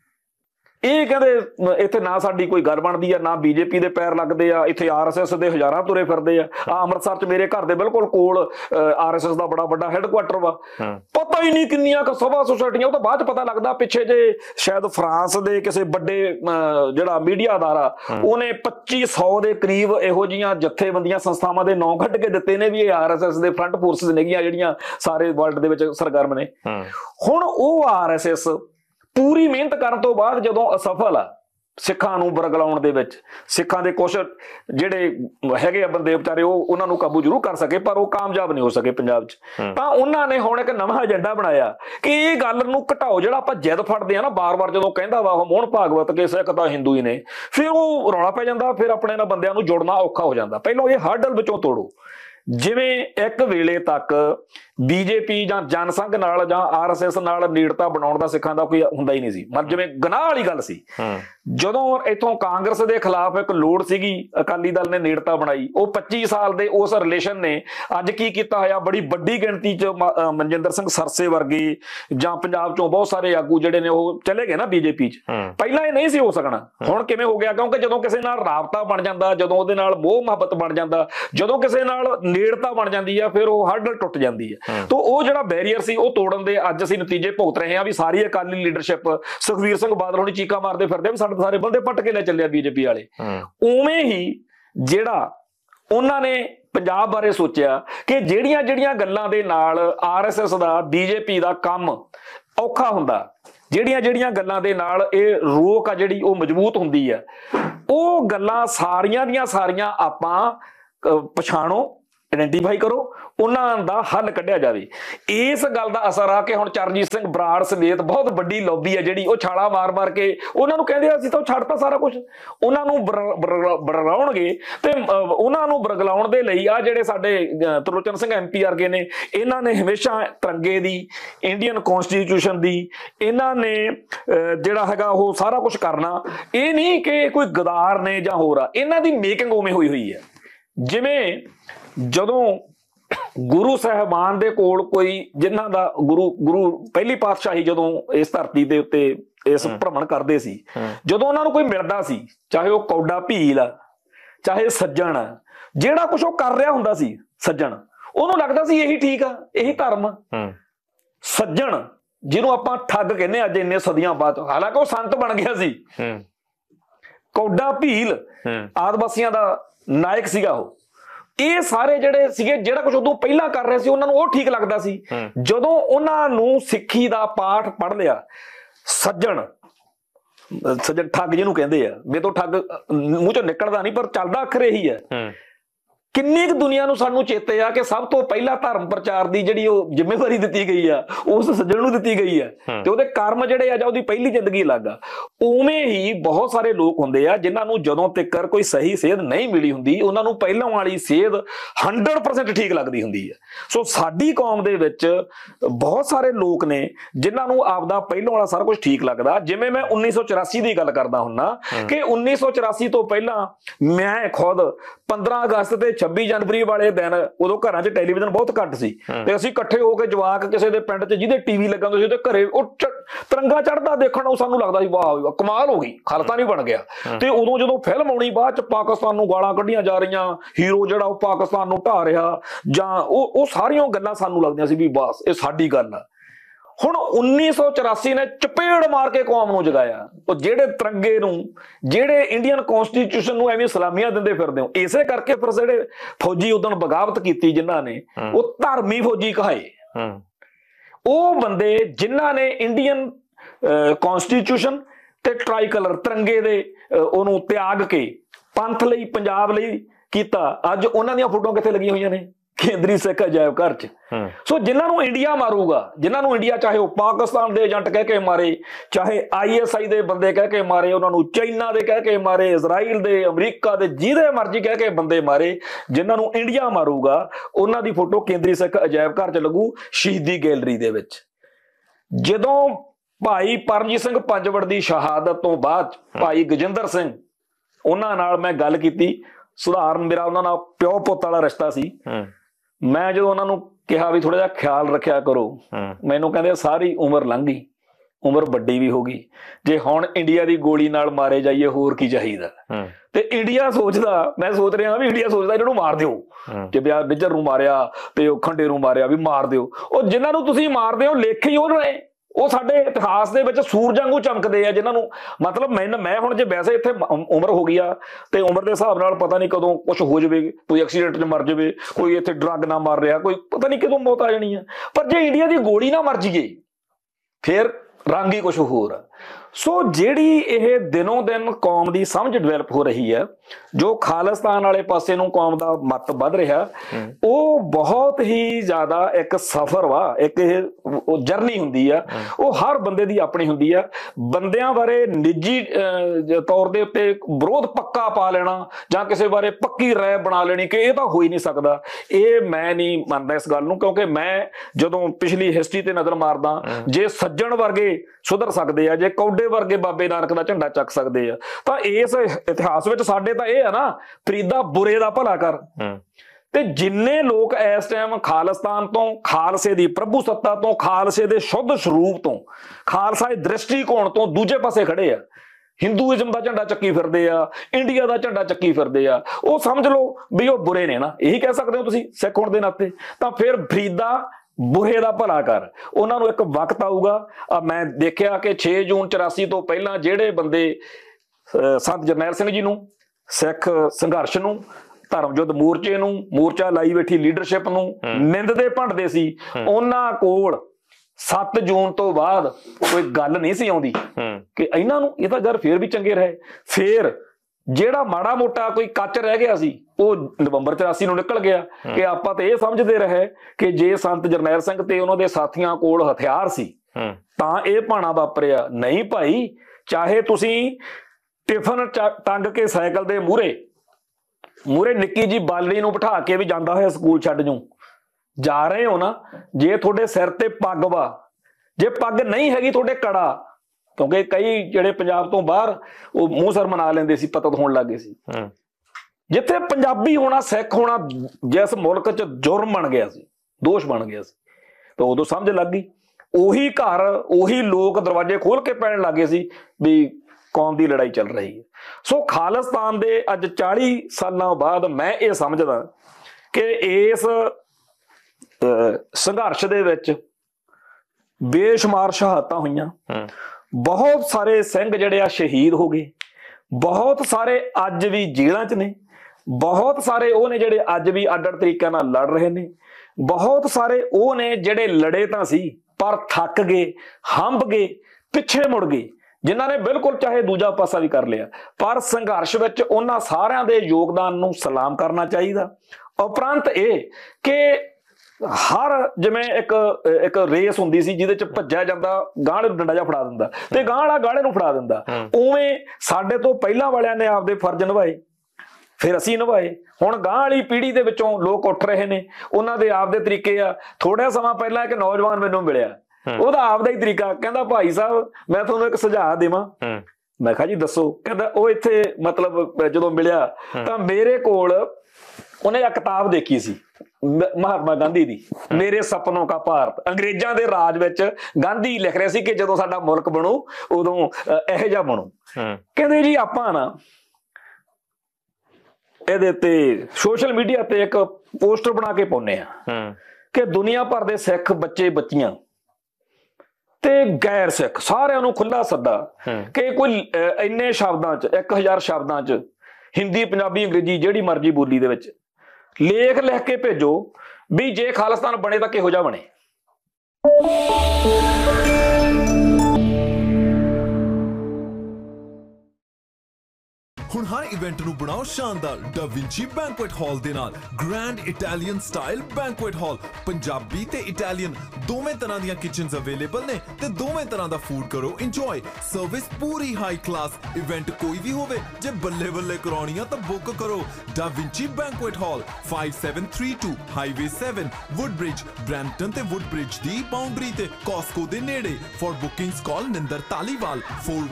ਇਹ ਕਹਿੰਦੇ ਇੱਥੇ ਨਾ ਸਾਡੀ ਕੋਈ ਗੱਲ ਬਣਦੀ ਆ, ਨਾ BJP ਦੇ ਪੈਰ ਲੱਗਦੇ ਆ, ਇੱਥੇ RSS ਦੇ ਹਜ਼ਾਰਾਂ ਤੁਰੇ ਫਿਰਦੇ ਆ। ਅੰਮ੍ਰਿਤਸਰ 'ਚ ਮੇਰੇ ਘਰ ਦੇ ਬਿਲਕੁਲ ਕੋਲ RSS ਦਾ ਬੜਾ ਵੱਡਾ ਹੈੱਡਕੁਆਟਰ ਵਾ, ਪਤਾ ਹੀ ਨਹੀਂ ਕਿੰਨੀਆਂ ਕੁ ਸਭਾ ਸੁਸਾਇਟੀਆਂ, ਉਹ ਤਾਂ ਬਾਅਦ 'ਚ ਪਤਾ ਲੱਗਦਾ। ਪਿੱਛੇ ਜੇ ਸ਼ਾਇਦ ਫਰਾਂਸ ਦੇ ਕਿਸੇ ਵੱਡੇ ਜਿਹੜਾ ਮੀਡੀਆ ਅਦਾਰਾ, ਉਹਨੇ 2500 ਦੇ ਕਰੀਬ ਇਹੋ ਜਿਹੀਆਂ ਜਥੇਬੰਦੀਆਂ ਸੰਸਥਾਵਾਂ ਦੇ ਨਾਂ ਕੱਢ ਕੇ ਦਿੱਤੇ ਨੇ ਵੀ ਇਹ RSS ਦੇ ਫਰੰਟ ਫੋਰਸਿਸ ਨੇਗੀਆਂ ਜਿਹੜੀਆਂ ਸਾਰੇ ਵਰਲਡ ਦੇ ਵਿੱਚ ਸਰਗਰਮ ਨੇ। ਹੁਣ ਉਹ RSS ਪੂਰੀ ਮਿਹਨਤ ਕਰਨ ਤੋਂ ਬਾਅਦ ਜਦੋਂ ਅਸਫਲ ਆ ਸਿੱਖਾਂ ਨੂੰ ਵਰਗਲਾਉਣ ਦੇ ਵਿੱਚ, ਸਿੱਖਾਂ ਦੇ ਕੁਛ ਜਿਹੜੇ ਹੈਗੇ ਆ ਬੰਦੇ ਵਿਚਾਰੇ, ਉਹ ਉਹਨਾਂ ਨੂੰ ਕਾਬੂ ਜ਼ਰੂਰ ਕਰ ਸਕੇ, ਪਰ ਉਹ ਕਾਮਯਾਬ ਨਹੀਂ ਹੋ ਸਕੇ ਪੰਜਾਬ 'ਚ। ਤਾਂ ਉਹਨਾਂ ਨੇ ਹੁਣ ਇੱਕ ਨਵਾਂ ਏਜੰਡਾ ਬਣਾਇਆ ਕਿ ਇਹ ਗੱਲ ਨੂੰ ਘਟਾਓ। ਜਿਹੜਾ ਆਪਾਂ ਜਿੱਦ ਫੜਦੇ ਆ ਨਾ ਬਾਰ-ਬਾਰ, ਜਦੋਂ ਕਹਿੰਦਾ ਵਾ ਉਹ ਮੋਹਨ ਭਾਗਵਤ ਕੇ ਸਿੱਖ ਤਾਂ ਹਿੰਦੂ ਹੀ ਨੇ, ਫਿਰ ਉਹ ਰੌਲਾ ਪੈ ਜਾਂਦਾ, ਫਿਰ ਆਪਣੇ ਨਾਲ ਬੰਦਿਆਂ ਨੂੰ ਜੁੜਨਾ ਔਖਾ ਹੋ ਜਾਂਦਾ। ਪਹਿਲਾਂ ਇਹ ਹਰਡਲ ਵਿੱਚੋਂ ਤੋੜੋ। ਜਿਵੇਂ ਇੱਕ ਵੇਲੇ ਤੱਕ BJP ਜਾਂ ਜਨਸੰਘ ਨਾਲ ਜਾਂ RSS ਨਾਲ ਨੇੜਤਾ ਬਣਾਉਣ ਦਾ ਸਿੱਖਾਂ ਦਾ ਕੋਈ ਹੁੰਦਾ ਹੀ ਨਹੀਂ ਸੀ, ਮਤਲਬ ਜਿਵੇਂ ਗੁਨਾਹ ਵਾਲੀ ਗੱਲ ਸੀ। ਜਦੋਂ ਇਥੋਂ ਕਾਂਗਰਸ ਦੇ ਖਿਲਾਫ ਇੱਕ ਲੋੜ ਸੀਗੀ, ਅਕਾਲੀ ਦਲ ਨੇ ਨੇੜਤਾ ਬਣਾਈ। ਉਹ 25 ਸਾਲ ਦੇ ਉਸ ਰਿਲੇਸ਼ਨ ਨੇ ਅੱਜ ਕੀ ਕੀਤਾ ਹੋਇਆ, ਬੜੀ ਵੱਡੀ ਗਿਣਤੀ 'ਚ ਮਨਜਿੰਦਰ ਸਿੰਘ ਸਰਸੇ ਵਰਗੇ ਜਾਂ ਪੰਜਾਬ ਚੋਂ ਬਹੁਤ ਸਾਰੇ ਆਗੂ ਜਿਹੜੇ ਨੇ ਉਹ ਚਲੇ ਗਏ ਨਾ ਬੀਜੇਪੀ 'ਚ। ਪਹਿਲਾਂ ਇਹ ਨਹੀਂ ਸੀ ਹੋ ਸਕਣਾ, ਹੁਣ ਕਿਵੇਂ ਹੋ ਗਿਆ? ਕਿਉਂਕਿ ਜਦੋਂ ਕਿਸੇ ਨਾਲ ਰਾਬਤਾ ਬਣ ਜਾਂਦਾ, ਜਦੋਂ ਉਹਦੇ ਨਾਲ ਮੋਹ ਮੁਹੱਬਤ ਬਣ ਜਾਂਦਾ, ਜਦੋਂ ਕਿਸੇ ਨਾਲ ਨੇੜਤਾ ਬਣ ਜਾਂਦੀ ਆ, ਫਿਰ ਉਹ ਹੱਡ ਟੁੱਟ ਜਾਂਦੀ ਹੈ। ਤਾਂ ਉਹ ਜਿਹੜਾ ਬੈਰੀਅਰ ਸੀ ਉਹ ਤੋੜਨ ਦੇ ਅੱਜ ਅਸੀਂ ਨਤੀਜੇ ਭੁਗਤ ਰਹੇ ਹਾਂ ਵੀ ਸਾਰੀ ਅਕਾਲੀ ਲੀਡਰਸ਼ਿਪ, ਸੁਖਬੀਰ ਸਿੰਘ ਬਾਦਲ ਹੁਣੀ ਚੀਕਾਂ ਮਾਰਦੇ ਫਿਰਦੇ ਵੀ ਸਾਡੇ ਸਾਰੇ ਬੰਦੇ ਪੱਟ ਕੇ ਲੈ ਚੱਲਿਆ ਬੀਜੇਪੀ ਵਾਲੇ। ਉਵੇਂ ਹੀ ਜਿਹੜਾ ਉਹਨਾਂ ਨੇ ਪੰਜਾਬ ਬਾਰੇ ਸੋਚਿਆ ਕਿ ਜਿਹੜੀਆਂ ਗੱਲਾਂ ਦੇ ਨਾਲ ਆਰਐਸਐਸ ਦਾ, ਬੀਜੇਪੀ ਦਾ ਕੰਮ ਔਖਾ ਹੁੰਦਾ, ਜਿਹੜੀਆਂ ਗੱਲਾਂ ਦੇ ਨਾਲ ਇਹ ਰੋਕ ਆ ਜਿਹੜੀ ਉਹ ਮਜ਼ਬੂਤ ਹੁੰਦੀ ਆ, ਉਹ ਗੱਲਾਂ ਸਾਰੀਆਂ ਦੀਆਂ ਸਾਰੀਆਂ ਆਪਾਂ ਪਛਾਣੋ, ਆਇਡੈਂਟੀਫਾਈ ਕਰੋ, ਉਹਨਾਂ ਦਾ ਹੱਲ ਕੱਢਿਆ ਜਾਵੇ। ਇਸ ਗੱਲ ਦਾ ਅਸਰ ਆ ਕਿ ਹੁਣ ਚਰਨਜੀਤ ਸਿੰਘ ਬਰਾੜ ਸਮੇਤ ਬਹੁਤ ਵੱਡੀ ਲੌਬੀ ਹੈ ਜਿਹੜੀ ਉਹ ਛਾਲਾ ਮਾਰ ਕੇ ਉਹਨਾਂ ਨੂੰ ਕਹਿੰਦੇ ਅਸੀਂ ਤਾਂ ਛੱਡਤਾ ਸਾਰਾ ਕੁਝ, ਉਹਨਾਂ ਨੂੰ ਬਰਗਲਾਉਣਗੇ। ਤੇ ਉਹਨਾਂ ਨੂੰ ਬਰਗਲਾਉਣ ਦੇ ਲਈ ਆ ਜਿਹੜੇ ਸਾਡੇ ਤਰਲੋਚਨ ਸਿੰਘ MP ਵਰਗੇ ਨੇ, ਇਹਨਾਂ ਨੇ ਹਮੇਸ਼ਾ ਤਿਰੰਗੇ ਦੀ, ਇੰਡੀਅਨ ਕਨਸਟੀਟਿਊਸ਼ਨ ਦੀ, ਇਹਨਾਂ ਨੇ ਜਿਹੜਾ ਹੈਗਾ ਉਹ ਸਾਰਾ ਕੁਝ ਕਰਨਾ। ਇਹ ਨਹੀਂ ਕਿ ਕੋਈ ਗਦਾਰ ਨੇ ਜਾਂ ਹੋਰ ਆ, ਇਹਨਾਂ ਦੀ ਮੇਕਿੰਗ ਉਵੇਂ ਹੋਈ ਹੈ। ਜਿਵੇਂ ਜਦੋਂ ਗੁਰੂ ਸਾਹਿਬਾਨ ਦੇ ਕੋਲ ਕੋਈ, ਜਿਨ੍ਹਾਂ ਦਾ ਗੁਰੂ ਪਹਿਲੀ ਪਾਤਸ਼ਾਹੀ ਜਦੋਂ ਇਸ ਧਰਤੀ ਦੇ ਉੱਤੇ ਇਸ ਭ੍ਰਮਣ ਕਰਦੇ ਸੀ, ਜਦੋਂ ਉਹਨਾਂ ਨੂੰ ਕੋਈ ਮਿਲਦਾ ਸੀ, ਚਾਹੇ ਉਹ ਕੌਡਾ ਭੀਲ ਆ, ਚਾਹੇ ਸੱਜਣ ਆ, ਜਿਹੜਾ ਕੁਝ ਉਹ ਕਰ ਰਿਹਾ ਹੁੰਦਾ ਸੀ ਸੱਜਣ, ਉਹਨੂੰ ਲੱਗਦਾ ਸੀ ਇਹੀ ਠੀਕ ਆ, ਇਹੀ ਧਰਮ। ਸੱਜਣ ਜਿਹਨੂੰ ਆਪਾਂ ਠੱਗ ਕਹਿੰਦੇ ਅੱਜ ਇੰਨੇ ਸਦੀਆਂ ਬਾਅਦ, ਹਾਲਾਂਕਿ ਉਹ ਸੰਤ ਬਣ ਗਿਆ ਸੀ। ਕੌਡਾ ਭੀਲ ਆਦਿਵਾਸੀਆਂ ਦਾ ਨਾਇਕ ਸੀਗਾ ਉਹ। ਇਹ ਸਾਰੇ ਜਿਹੜੇ ਸੀਗੇ, ਜਿਹੜਾ ਕੁਝ ਉਦੋਂ ਪਹਿਲਾਂ ਕਰ ਰਹੇ ਸੀ, ਉਹਨਾਂ ਨੂੰ ਉਹ ਠੀਕ ਲੱਗਦਾ ਸੀ। ਜਦੋਂ ਉਹਨਾਂ ਨੂੰ ਸਿੱਖੀ ਦਾ ਪਾਠ ਪੜ੍ਹ ਲਿਆ, ਸੱਜਣ ਠੱਗ ਜਿਹਨੂੰ ਕਹਿੰਦੇ ਆ, ਮੇਰੇ ਤੋਂ ਠੱਗ ਮੂੰਹ ਚੋਂ ਨਿਕਲਦਾ ਨਹੀਂ ਪਰ ਚੱਲਦਾ ਅੱਖਰ ਇਹੀ ਹੈ। ਕਿੰਨੀ ਕੁ ਦੁਨੀਆ ਨੂੰ ਸਾਨੂੰ ਚੇਤੇ ਆ ਕਿ ਸਭ ਤੋਂ ਪਹਿਲਾਂ ਧਰਮ ਪ੍ਰਚਾਰ ਦੀ ਜਿਹੜੀ ਉਹ ਜ਼ਿੰਮੇਵਾਰੀ ਦਿੱਤੀ ਗਈ ਆ ਉਸ ਸੱਜਣ ਨੂੰ ਦਿੱਤੀ ਗਈ ਆ, ਤੇ ਉਹਦੇ ਕਰਮ ਜਿਹੜੇ ਆ ਜਾਂ ਉਹਦੀ ਪਹਿਲੀ ਜ਼ਿੰਦਗੀ ਅਲੱਗ ਆ। ਉਵੇਂ ਹੀ ਬਹੁਤ ਸਾਰੇ ਲੋਕ ਹੁੰਦੇ ਆ ਜਿਨ੍ਹਾਂ ਨੂੰ ਜਦੋਂ ਤੱਕ ਕੋਈ ਸਹੀ ਸੇਧ ਨਹੀਂ ਮਿਲੀ ਹੁੰਦੀ, ਉਹਨਾਂ ਨੂੰ ਪਹਿਲਾਂ ਵਾਲੀ ਸੇਧ 100% ਠੀਕ ਲੱਗਦੀ ਹੁੰਦੀ ਹੈ। ਸੋ ਸਾਡੀ ਕੌਮ ਦੇ ਵਿੱਚ ਬਹੁਤ ਸਾਰੇ ਲੋਕ ਨੇ ਜਿਨ੍ਹਾਂ ਨੂੰ ਆਪਦਾ ਪਹਿਲਾਂ ਵਾਲਾ ਸਾਰਾ ਕੁਝ ਠੀਕ ਲੱਗਦਾ। ਜਿਵੇਂ ਮੈਂ 1984 ਦੀ ਗੱਲ ਕਰਦਾ ਹੁੰਨਾ ਕਿ 1984 ਤੋਂ ਪਹਿਲਾਂ ਮੈਂ ਖੁਦ 15 ਅਗਸਤ ਤੇ 26 ਜਨਵਰੀ ਵਾਲੇ ਦਿਨ, ਉਦੋਂ ਘਰਾਂ 'ਚ ਟੈਲੀਵਿਜ਼ਨ ਬਹੁਤ ਘੱਟ ਸੀ, ਤੇ ਅਸੀਂ ਇਕੱਠੇ ਹੋ ਕੇ ਜਵਾਕ ਕਿਸੇ ਦੇ ਪਿੰਡ 'ਚ ਜਿਹਦੇ ਟੀਵੀ ਲੱਗਾ ਹੁੰਦਾ ਸੀ ਉਹਦੇ ਘਰੇ ਉਹ ਤਿਰੰਗਾ ਚੜ੍ਹਦਾ ਦੇਖਣ ਨੂੰ ਸਾਨੂੰ ਲੱਗਦਾ ਸੀ ਵਾਹ ਕਮਾਲ ਹੋ ਗਈ, ਖਾਲਸਾ ਨਹੀਂ ਬਣ ਗਿਆ। ਤੇ ਉਦੋਂ ਜਦੋਂ ਫਿਲਮ ਆਉਣੀ ਬਾਅਦ 'ਚ ਪਾਕਿਸਤਾਨ ਨੂੰ ਗਾਲਾਂ ਕੱਢੀਆਂ ਜਾ ਰਹੀਆਂ, ਹੀਰੋ ਜਿਹੜਾ ਉਹ ਪਾਕਿਸਤਾਨ ਨੂੰ ਢਾ ਰਿਹਾ, ਜਾਂ ਉਹ ਸਾਰੀਆਂ ਗੱਲਾਂ ਸਾਨੂੰ ਲੱਗਦੀਆਂ ਸੀ ਵੀ ਬਸ ਇਹ ਸਾਡੀ ਗੱਲ ਆ। ਹੁਣ 1984 ਨੇ ਚਪੇੜ ਮਾਰ ਕੇ ਕੌਮ ਨੂੰ ਜਗਾਇਆ। ਉਹ ਜਿਹੜੇ ਤਿਰੰਗੇ ਨੂੰ, ਜਿਹੜੇ ਇੰਡੀਅਨ ਕਨਸਟੀਟਿਊਸ਼ਨ ਨੂੰ ਐਵੇਂ ਸਲਾਮੀਆਂ ਦਿੰਦੇ ਫਿਰਦੇ ਹੋ, ਇਸੇ ਕਰਕੇ ਫਿਰ ਜਿਹੜੇ ਫੌਜੀ ਉਦੋਂ ਬਗਾਵਤ ਕੀਤੀ ਜਿਨ੍ਹਾਂ ਨੇ, ਉਹ ਧਰਮੀ ਫੌਜੀ ਕਹਾਏ। ਉਹ ਬੰਦੇ ਜਿਨ੍ਹਾਂ ਨੇ ਇੰਡੀਅਨ ਕਨਸਟੀਟਿਊਸ਼ਨ ਤੇ ਟ੍ਰਾਈ ਕਲਰ ਤਿਰੰਗੇ ਦੇ ਉਹਨੂੰ ਤਿਆਗ ਕੇ ਪੰਥ ਲਈ, ਪੰਜਾਬ ਲਈ ਕੀਤਾ। ਅੱਜ ਉਹਨਾਂ ਦੀਆਂ ਫੋਟੋਆਂ ਕਿੱਥੇ ਲੱਗੀਆਂ ਹੋਈਆਂ ਨੇ? ਕੇਂਦਰੀ ਸਿੱਖ ਅਜਾਇਬ ਘਰ 'ਚ। ਸੋ ਜਿਨ੍ਹਾਂ ਨੂੰ ਇੰਡੀਆ ਮਾਰੂਗਾ, ਜਿਨ੍ਹਾਂ ਨੂੰ ਇੰਡੀਆ ਚਾਹੇ ਉਹ ਪਾਕਿਸਤਾਨ ਦੇ ਏਜੰਟ ਕਹਿ ਕੇ ਮਾਰੇ, ਚਾਹੇ ISI ਦੇ ਬੰਦੇ ਕਹਿ ਕੇ ਮਾਰੇ, ਉਹਨਾਂ ਨੂੰ ਚਾਈਨਾ ਦੇ ਕਹਿ ਕੇ ਮਾਰੇ, ਇਜ਼ਰਾਈਲ ਦੇ, ਅਮਰੀਕਾ ਦੇ, ਜਿਹਦੇ ਮਰਜ਼ੀ ਕਹਿ ਕੇ ਬੰਦੇ ਮਾਰੇ, ਜਿਨ੍ਹਾਂ ਨੂੰ ਇੰਡੀਆ ਮਾਰੂਗਾ ਉਹਨਾਂ ਦੀ ਫੋਟੋ ਕੇਂਦਰੀ ਸਿੱਖ ਅਜਾਇਬ ਘਰ 'ਚ ਲੱਗੂ, ਸ਼ਹੀਦੀ ਗੈਲਰੀ ਦੇ ਵਿੱਚ। ਜਦੋਂ ਭਾਈ ਪਰਮਜੀਤ ਸਿੰਘ ਪੰਜਵੜ ਦੀ ਸ਼ਹਾਦਤ ਤੋਂ ਬਾਅਦ ਭਾਈ ਗਜਿੰਦਰ ਸਿੰਘ, ਉਹਨਾਂ ਨਾਲ ਮੈਂ ਗੱਲ ਕੀਤੀ, ਸੁਧਾਰਨ ਮੇਰਾ ਉਹਨਾਂ ਨਾਲ ਪਿਓ ਪੁੱਤ ਵਾਲਾ ਰਿਸ਼ਤਾ ਸੀ। ਮੈਂ ਜਦੋਂ ਉਹਨਾਂ ਨੂੰ ਕਿਹਾ ਵੀ ਥੋੜਾ ਜਿਹਾ ਖਿਆਲ ਰੱਖਿਆ ਕਰੋ, ਮੈਨੂੰ ਕਹਿੰਦੇ ਸਾਰੀ ਉਮਰ ਲੰਘ ਗਈ, ਉਮਰ ਵੱਡੀ ਵੀ ਹੋ ਗਈ, ਜੇ ਹੁਣ ਇੰਡੀਆ ਦੀ ਗੋਲੀ ਨਾਲ ਮਾਰੇ ਜਾਈਏ ਹੋਰ ਕੀ ਚਾਹੀਦਾ। ਤੇ ਇੰਡੀਆ ਸੋਚਦਾ, ਮੈਂ ਸੋਚ ਰਿਹਾ ਵੀ ਇੰਡੀਆ ਸੋਚਦਾ ਇਹਨਾਂ ਨੂੰ ਮਾਰ ਦਿਓ, ਕਿ ਬਿਆਰ ਨਿੱਜਰ ਨੂੰ ਮਾਰਿਆ ਤੇ ਉਹ ਖੰਡੇ ਨੂੰ ਮਾਰਿਆ ਵੀ ਮਾਰ ਦਿਓ। ਉਹ ਜਿਨ੍ਹਾਂ ਨੂੰ ਤੁਸੀਂ ਮਾਰਦੇ ਹੋ ਲੇਖੇ ਹੀ ਉਹ ਰਹੇ, ਉਹ ਸਾਡੇ ਇਤਿਹਾਸ ਦੇ ਵਿੱਚ ਸੂਰਜ ਵਾਂਗੂ ਚਮਕਦੇ ਆ, ਜਿਨ੍ਹਾਂ ਨੂੰ ਮਤਲਬ ਮੈਂ ਹੁਣ ਜੇ ਵੈਸੇ ਇੱਥੇ ਉਮਰ ਹੋ ਗਈ ਆ ਤੇ ਉਮਰ ਦੇ ਹਿਸਾਬ ਨਾਲ ਪਤਾ ਨਹੀਂ ਕਦੋਂ ਕੁਝ ਹੋ ਜਾਵੇ, ਕੋਈ ਐਕਸੀਡੈਂਟ 'ਚ ਮਰ ਜਾਵੇ, ਕੋਈ ਇੱਥੇ ਡਰੱਗ ਨਾ ਮਾਰ ਰਿਹਾ, ਕੋਈ ਪਤਾ ਨਹੀਂ ਕਦੋਂ ਮੌਤ ਆ ਜਾਣੀ ਆ। ਪਰ ਜੇ ਇੰਡੀਆ ਦੀ ਗੋਲੀ ਨਾ ਮਰ ਜਾਈਏ ਫਿਰ ਰੰਗ ਹੀ ਕੁਝ ਹੋਰ ਆ। ਸੋ ਜਿਹੜੀ ਇਹ ਦਿਨੋਂ ਦਿਨ ਕੌਮ ਦੀ ਸਮਝ ਡਿਵੈਲਪ ਹੋ ਰਹੀ ਹੈ, ਜੋ ਖਾਲਿਸਤਾਨ ਵਾਲੇ ਪਾਸੇ ਨੂੰ ਕੌਮ ਦਾ ਮੱਤ ਵੱਧ ਰਿਹਾ, ਉਹ ਬਹੁਤ ਹੀ ਜ਼ਿਆਦਾ ਇੱਕ ਸਫ਼ਰ ਵਾ, ਇੱਕ ਇਹ ਜਰਨੀ ਹੁੰਦੀ ਆ, ਉਹ ਹਰ ਬੰਦੇ ਦੀ ਆਪਣੀ ਹੁੰਦੀ ਆ। ਬੰਦਿਆਂ ਬਾਰੇ ਨਿੱਜੀ ਤੌਰ ਦੇ ਉੱਤੇ ਵਿਰੋਧ ਪੱਕਾ ਪਾ ਲੈਣਾ ਜਾਂ ਕਿਸੇ ਬਾਰੇ ਪੱਕੀ ਰਾਏ ਬਣਾ ਲੈਣੀ ਕਿ ਇਹ ਤਾਂ ਹੋ ਹੀ ਨਹੀਂ ਸਕਦਾ, ਇਹ ਮੈਂ ਨਹੀਂ ਮੰਨਦਾ ਇਸ ਗੱਲ ਨੂੰ। ਕਿਉਂਕਿ ਮੈਂ ਜਦੋਂ ਪਿਛਲੀ ਹਿਸਟਰੀ ਤੇ ਨਜ਼ਰ ਮਾਰਦਾ, ਜੇ ਸੱਜਣ ਵਰਗੇ ਸੁਧਰ ਸਕਦੇ ਆ, ਜੇ ਕੌਡੇ ਤੁਹਾਡੇ ਵਰਗੇ ਬਾਬੇ ਨਾਨਕ ਦਾ ਝੰਡਾ ਚੱਕ ਸਕਦੇ ਆ। ਤਾਂ ਇਸ ਇਤਿਹਾਸ ਵਿੱਚ ਸਾਡੇ ਤਾਂ ਇਹ ਆ ਨਾ, ਫਰੀਦਾ ਬੁਰੇ ਦਾ ਭਲਾ ਕਰ। ਤੇ ਜਿੰਨੇ ਲੋਕ ਇਸ ਟਾਈਮ ਖਾਲਿਸਤਾਨ ਤੋਂ, ਖਾਲਸੇ ਦੀ ਪ੍ਰਭੂ ਸੱਤਾ ਤੋਂ, ਖਾਲਸੇ ਦੇ ਸ਼ੁੱਧ ਸਰੂਪ ਤੋਂ, ਖਾਲਸਾ ਦੇ ਦ੍ਰਿਸ਼ਟੀਕੋਣ ਤੋਂ ਦੂਜੇ ਪਾਸੇ ਖੜੇ ਆ, ਹਿੰਦੂਇਜ਼ਮ ਦਾ ਝੰਡਾ ਚੱਕੀ ਫਿਰਦੇ ਆ, ਇੰਡੀਆ ਦਾ ਝੰਡਾ ਚੱਕੀ ਫਿਰਦੇ ਆ, ਉਹ ਸਮਝ ਲਓ ਵੀ ਉਹ ਬੁਰੇ ਨੇ ਨਾ। ਇਹੀ ਕਹਿ ਸਕਦੇ ਹੋ ਤੁਸੀਂ ਸਿੱਖ ਹੋਣ ਦੇ ਨਾਤੇ। ਤਾਂ ਫਿਰ ਫਰੀਦਾ ਬੁਰੇ ਦਾ ਭਲਾ ਕਰ। ਉਹਨਾਂ ਨੂੰ ਇੱਕ ਵਕਤ ਆਊਗਾ। ਮੈਂ ਦੇਖਿਆ ਕਿ 6 ਜੂਨ 84 ਤੋਂ ਪਹਿਲਾਂ ਜਿਹੜੇ ਬੰਦੇ ਸੰਤ ਜਰਨੈਲ ਸਿੰਘ ਜੀ ਨੂੰ, ਸਿੱਖ ਸੰਘਰਸ਼ ਨੂੰ, ਧਰਮ ਯੁੱਧ ਮੋਰਚੇ ਨੂੰ, ਮੋਰਚਾ ਲਾਈ ਬੈਠੀ ਲੀਡਰਸ਼ਿਪ ਨੂੰ ਨਿੰਦਦੇ ਭੰਡਦੇ ਸੀ, ਉਹਨਾਂ ਕੋਲ 7 ਜੂਨ ਤੋਂ ਬਾਅਦ ਕੋਈ ਗੱਲ ਨਹੀਂ ਸੀ ਆਉਂਦੀ ਕਿ ਇਹਨਾਂ ਨੂੰ ਇਹ ਤਾਂ ਯਾਰ ਫੇਰ ਵੀ ਚੰਗੇ ਰਹੇ। ਫੇਰ ਜਿਹੜਾ ਮਾੜਾ ਮੋਟਾ ਕੋਈ ਕੱਚ ਰਹਿ ਗਿਆ ਸੀ ਉਹ ਨਵੰਬਰ 84 ਨੂੰ ਨਿਕਲ ਗਿਆ ਕਿ ਆਪਾਂ ਤੇ ਇਹ ਸਮਝਦੇ ਰਹੇ ਕਿ ਜੇ ਸੰਤ ਜਰਨੈਲ ਸਿੰਘ ਤੇ ਉਹਨਾਂ ਦੇ ਸਾਥੀਆਂ ਕੋਲ ਹਥਿਆਰ ਸੀ ਤਾਂ ਇਹ ਭਾਣਾ ਵਾਪਰਿਆ। ਨਹੀਂ ਭਾਈ, ਚਾਹੇ ਤੁਸੀਂ ਟਿਫਨ ਟੰਗ ਕੇ ਸਾਈਕਲ ਦੇ ਮੂਹਰੇ ਨਿੱਕੀ ਜੀ ਬਾਲੜੀ ਨੂੰ ਬਿਠਾ ਕੇ ਵੀ ਜਾਂਦਾ ਹੋਇਆ ਸਕੂਲ ਛੱਡ ਜੂ ਜਾ ਰਹੇ ਹੋ ਨਾ, ਜੇ ਤੁਹਾਡੇ ਸਿਰ ਤੇ ਪੱਗ ਵਾ, ਜੇ ਪੱਗ ਨਹੀਂ ਹੈਗੀ ਤੁਹਾਡੇ ਕੜਾ, ਕਿਉਂਕਿ ਕਈ ਜਿਹੜੇ ਪੰਜਾਬ ਤੋਂ ਬਾਹਰ ਉਹ ਮੂੰਹ ਸਿਰ ਮਨਾ ਲੈਂਦੇ ਸੀ, ਪਤਤ ਹੋਣ ਲੱਗੇ ਸੀ। ਜਿੱਥੇ ਪੰਜਾਬੀ ਹੋਣਾ, ਸਿੱਖ ਹੋਣਾ ਜਿਸ ਮੁਲਕ 'ਚ ਜੁਰਮ ਬਣ ਗਿਆ ਸੀ, ਦੋਸ਼ ਬਣ ਗਿਆ ਸੀ, ਤਾਂ ਉਦੋਂ ਸਮਝ ਲੱਗ ਗਈ। ਉਹੀ ਘਰ, ਉਹੀ ਲੋਕ ਦਰਵਾਜ਼ੇ ਖੋਲ ਕੇ ਪੈਣ ਲੱਗੇ ਸੀ ਵੀ ਕੌਮ ਦੀ ਲੜਾਈ ਚੱਲ ਰਹੀ ਹੈ। ਸੋ ਖਾਲਿਸਤਾਨ ਦੇ ਅੱਜ 40 ਸਾਲਾਂ ਬਾਅਦ ਮੈਂ ਇਹ ਸਮਝਦਾ ਕਿ ਇਸ ਸੰਘਰਸ਼ ਦੇ ਵਿੱਚ ਬੇਸ਼ੁਮਾਰ ਸ਼ਹਾਦਤਾਂ ਹੋਈਆਂ, ਬਹੁਤ ਸਾਰੇ ਸਿੰਘ ਜਿਹੜੇ ਆ ਸ਼ਹੀਦ ਹੋ ਗਏ, ਬਹੁਤ ਸਾਰੇ ਅੱਜ ਵੀ ਜੇਲ੍ਹਾਂ 'ਚ ਨੇ, ਬਹੁਤ ਸਾਰੇ ਉਹ ਨੇ ਜਿਹੜੇ ਅੱਜ ਵੀ ਅੱਡ-ਅੱਡ ਤਰੀਕਿਆਂ ਨਾਲ ਲੜ ਰਹੇ ਨੇ, ਬਹੁਤ ਸਾਰੇ ਉਹ ਨੇ ਜਿਹੜੇ ਲੜੇ ਤਾਂ ਸੀ ਪਰ ਥੱਕ ਗਏ, ਹੰਭ ਗਏ, ਪਿੱਛੇ ਮੁੜ ਗਏ, ਜਿਨ੍ਹਾਂ ਨੇ ਬਿਲਕੁਲ ਚਾਹੇ ਦੂਜਾ ਪਾਸਾ ਵੀ ਕਰ ਲਿਆ। ਪਰ ਸੰਘਰਸ਼ ਵਿੱਚ ਉਹਨਾਂ ਸਾਰਿਆਂ ਦੇ ਯੋਗਦਾਨ ਨੂੰ ਸਲਾਮ ਕਰਨਾ ਚਾਹੀਦਾ। ਉਪਰੰਤ ਇਹ ਕਿ ਹਰ ਜਿਵੇਂ ਇੱਕ ਰੇਸ ਹੁੰਦੀ ਸੀ ਜਿਹਦੇ ਚ ਭੱਜਿਆ ਜਾਂਦਾ, ਗਾਂਹ ਨੂੰ ਡੰਡਾ ਜਿਹਾ ਫੜਾ ਦਿੰਦਾ ਤੇ ਗਾਂਹ ਵਾਲਾ ਗਾਲੇ ਨੂੰ ਫੜਾ ਦਿੰਦਾ, ਉਵੇਂ ਸਾਡੇ ਤੋਂ ਪਹਿਲਾਂ ਵਾਲਿਆਂ ਨੇ ਆਪਦੇ ਫਰਜ਼ ਨਿਭਾਏ, ਫਿਰ ਅਸੀਂ ਨਿਭਾਏ। ਹੁਣ ਗਾਂਹ ਵਾਲੀ ਪੀੜ੍ਹੀ ਦੇ ਵਿੱਚੋਂ ਲੋਕ ਉੱਠ ਰਹੇ ਨੇ, ਉਹਨਾਂ ਦੇ ਆਪਦੇ ਤਰੀਕੇ ਆ। ਥੋੜਾ ਸਮਾਂ ਪਹਿਲਾਂ ਇੱਕ ਨੌਜਵਾਨ ਮੈਨੂੰ ਮਿਲਿਆ, ਉਹਦਾ ਆਪਦਾ ਹੀ ਤਰੀਕਾ, ਕਹਿੰਦਾ ਭਾਈ ਸਾਹਿਬ ਮੈਂ ਤੁਹਾਨੂੰ ਇੱਕ ਸੁਝਾਅ ਦੇਵਾਂ। ਮੈਂ ਕਿਹਾ ਜੀ ਦੱਸੋ। ਕਹਿੰਦਾ ਉਹ ਇੱਥੇ ਮਤਲਬ ਜਦੋਂ ਮਿਲਿਆ ਤਾਂ ਮੇਰੇ ਕੋਲ ਉਹਨੇ ਇੱਕ ਕਿਤਾਬ ਦੇਖੀ ਸੀ ਮਹਾਤਮਾ ਗਾਂਧੀ ਦੀ, ਮੇਰੇ ਸਪਨੋਂ ਕਾ ਭਾਰਤ। ਅੰਗਰੇਜ਼ਾਂ ਦੇ ਰਾਜ ਵਿੱਚ ਗਾਂਧੀ ਲਿਖ ਰਿਹਾ ਸੀ ਕਿ ਜਦੋਂ ਸਾਡਾ ਮੁਲਕ ਬਣੂ ਉਦੋਂ ਇਹੋ ਜਿਹਾ ਬਣੂ। ਕਹਿੰਦੇ ਜੀ ਆਪਾਂ ਨਾ ਇਹਦੇ ਉੱਤੇ ਸੋਸ਼ਲ ਮੀਡੀਆ ਤੇ ਇੱਕ ਪੋਸਟਰ ਬਣਾ ਕੇ ਪਾਉਂਦੇ ਆ ਕਿ ਦੁਨੀਆ ਭਰ ਦੇ ਸਿੱਖ ਬੱਚੇ ਬੱਚੀਆਂ ਤੇ ਗੈਰ ਸਿੱਖ ਸਾਰਿਆਂ ਨੂੰ ਖੁੱਲਾ ਸੱਦਾ ਕਿ ਕੋਈ ਇੰਨੇ ਸ਼ਬਦਾਂ 'ਚ 1000 ਸ਼ਬਦਾਂ 'ਚ ਹਿੰਦੀ, ਪੰਜਾਬੀ, ਅੰਗਰੇਜ਼ੀ ਜਿਹੜੀ ਮਰਜ਼ੀ ਬੋਲੀ ਦੇ ਵਿੱਚ ਲੇਖ ਲਿਖ ਕੇ ਭੇਜੋ ਵੀ ਜੇ ਖਾਲਿਸਤਾਨ ਬਣੇ ਤਾਂ ਕਿਹੋ ਜਿਹਾ ਬਣੇ। ਹੁਣ ਹਰ ਇਵੈਂਟ ਨੂੰ ਬਣਾਓ ਸ਼ਾਨਦਾਰ ਡਾ ਵਿੰਚੀ ਬੈਂਕੁਏਟ ਹਾਲ ਦੇ ਨਾਲ। ਗ੍ਰੈਂਡ ਇਟਾਲੀਅਨ ਸਟਾਈਲ ਬੈਂਕੁਏਟ ਹਾਲ, ਪੰਜਾਬੀ ਤੇ ਇਟਾਲੀਅਨ ਦੋਵੇਂ ਤਰ੍ਹਾਂ ਦੀਆਂ ਕਿਚਨਸ ਅਵੇਲੇਬਲ ਨੇ ਤੇ ਦੋਵੇਂ ਤਰ੍ਹਾਂ ਦਾ ਫੂਡ ਕਰੋ ਇੰਜੋਏ। ਸਰਵਿਸ ਪੂਰੀ ਹਾਈ ਕਲਾਸ। ਇਵੈਂਟ ਕੋਈ ਵੀ ਹੋਵੇ, ਜੇ ਬੱਲੇ ਬੱਲੇ ਕਰਾਉਣੀਆਂ ਤਾਂ ਬੁੱਕ ਕਰੋ ਡਾ ਵਿੰਚੀ ਬੈਂਕੁਏਟ ਹਾਲ 5732 ਹਾਈਵੇ 7 ਵੁੱਡਬ੍ਰਿਜ, ਬ੍ਰੈਂਪਟਨ ਤੇ ਵੁੱਡਬ੍ਰਿਜ ਦੀ ਬਾਉਂਡਰੀ ਤੇ, ਕਾਸਕੋ ਦੇ ਨੇੜੇ। ਫॉर ਬੁਕਿੰਗਸ ਕਾਲ ਨਿੰਦਰ ਤਾਲੀਵਾਲ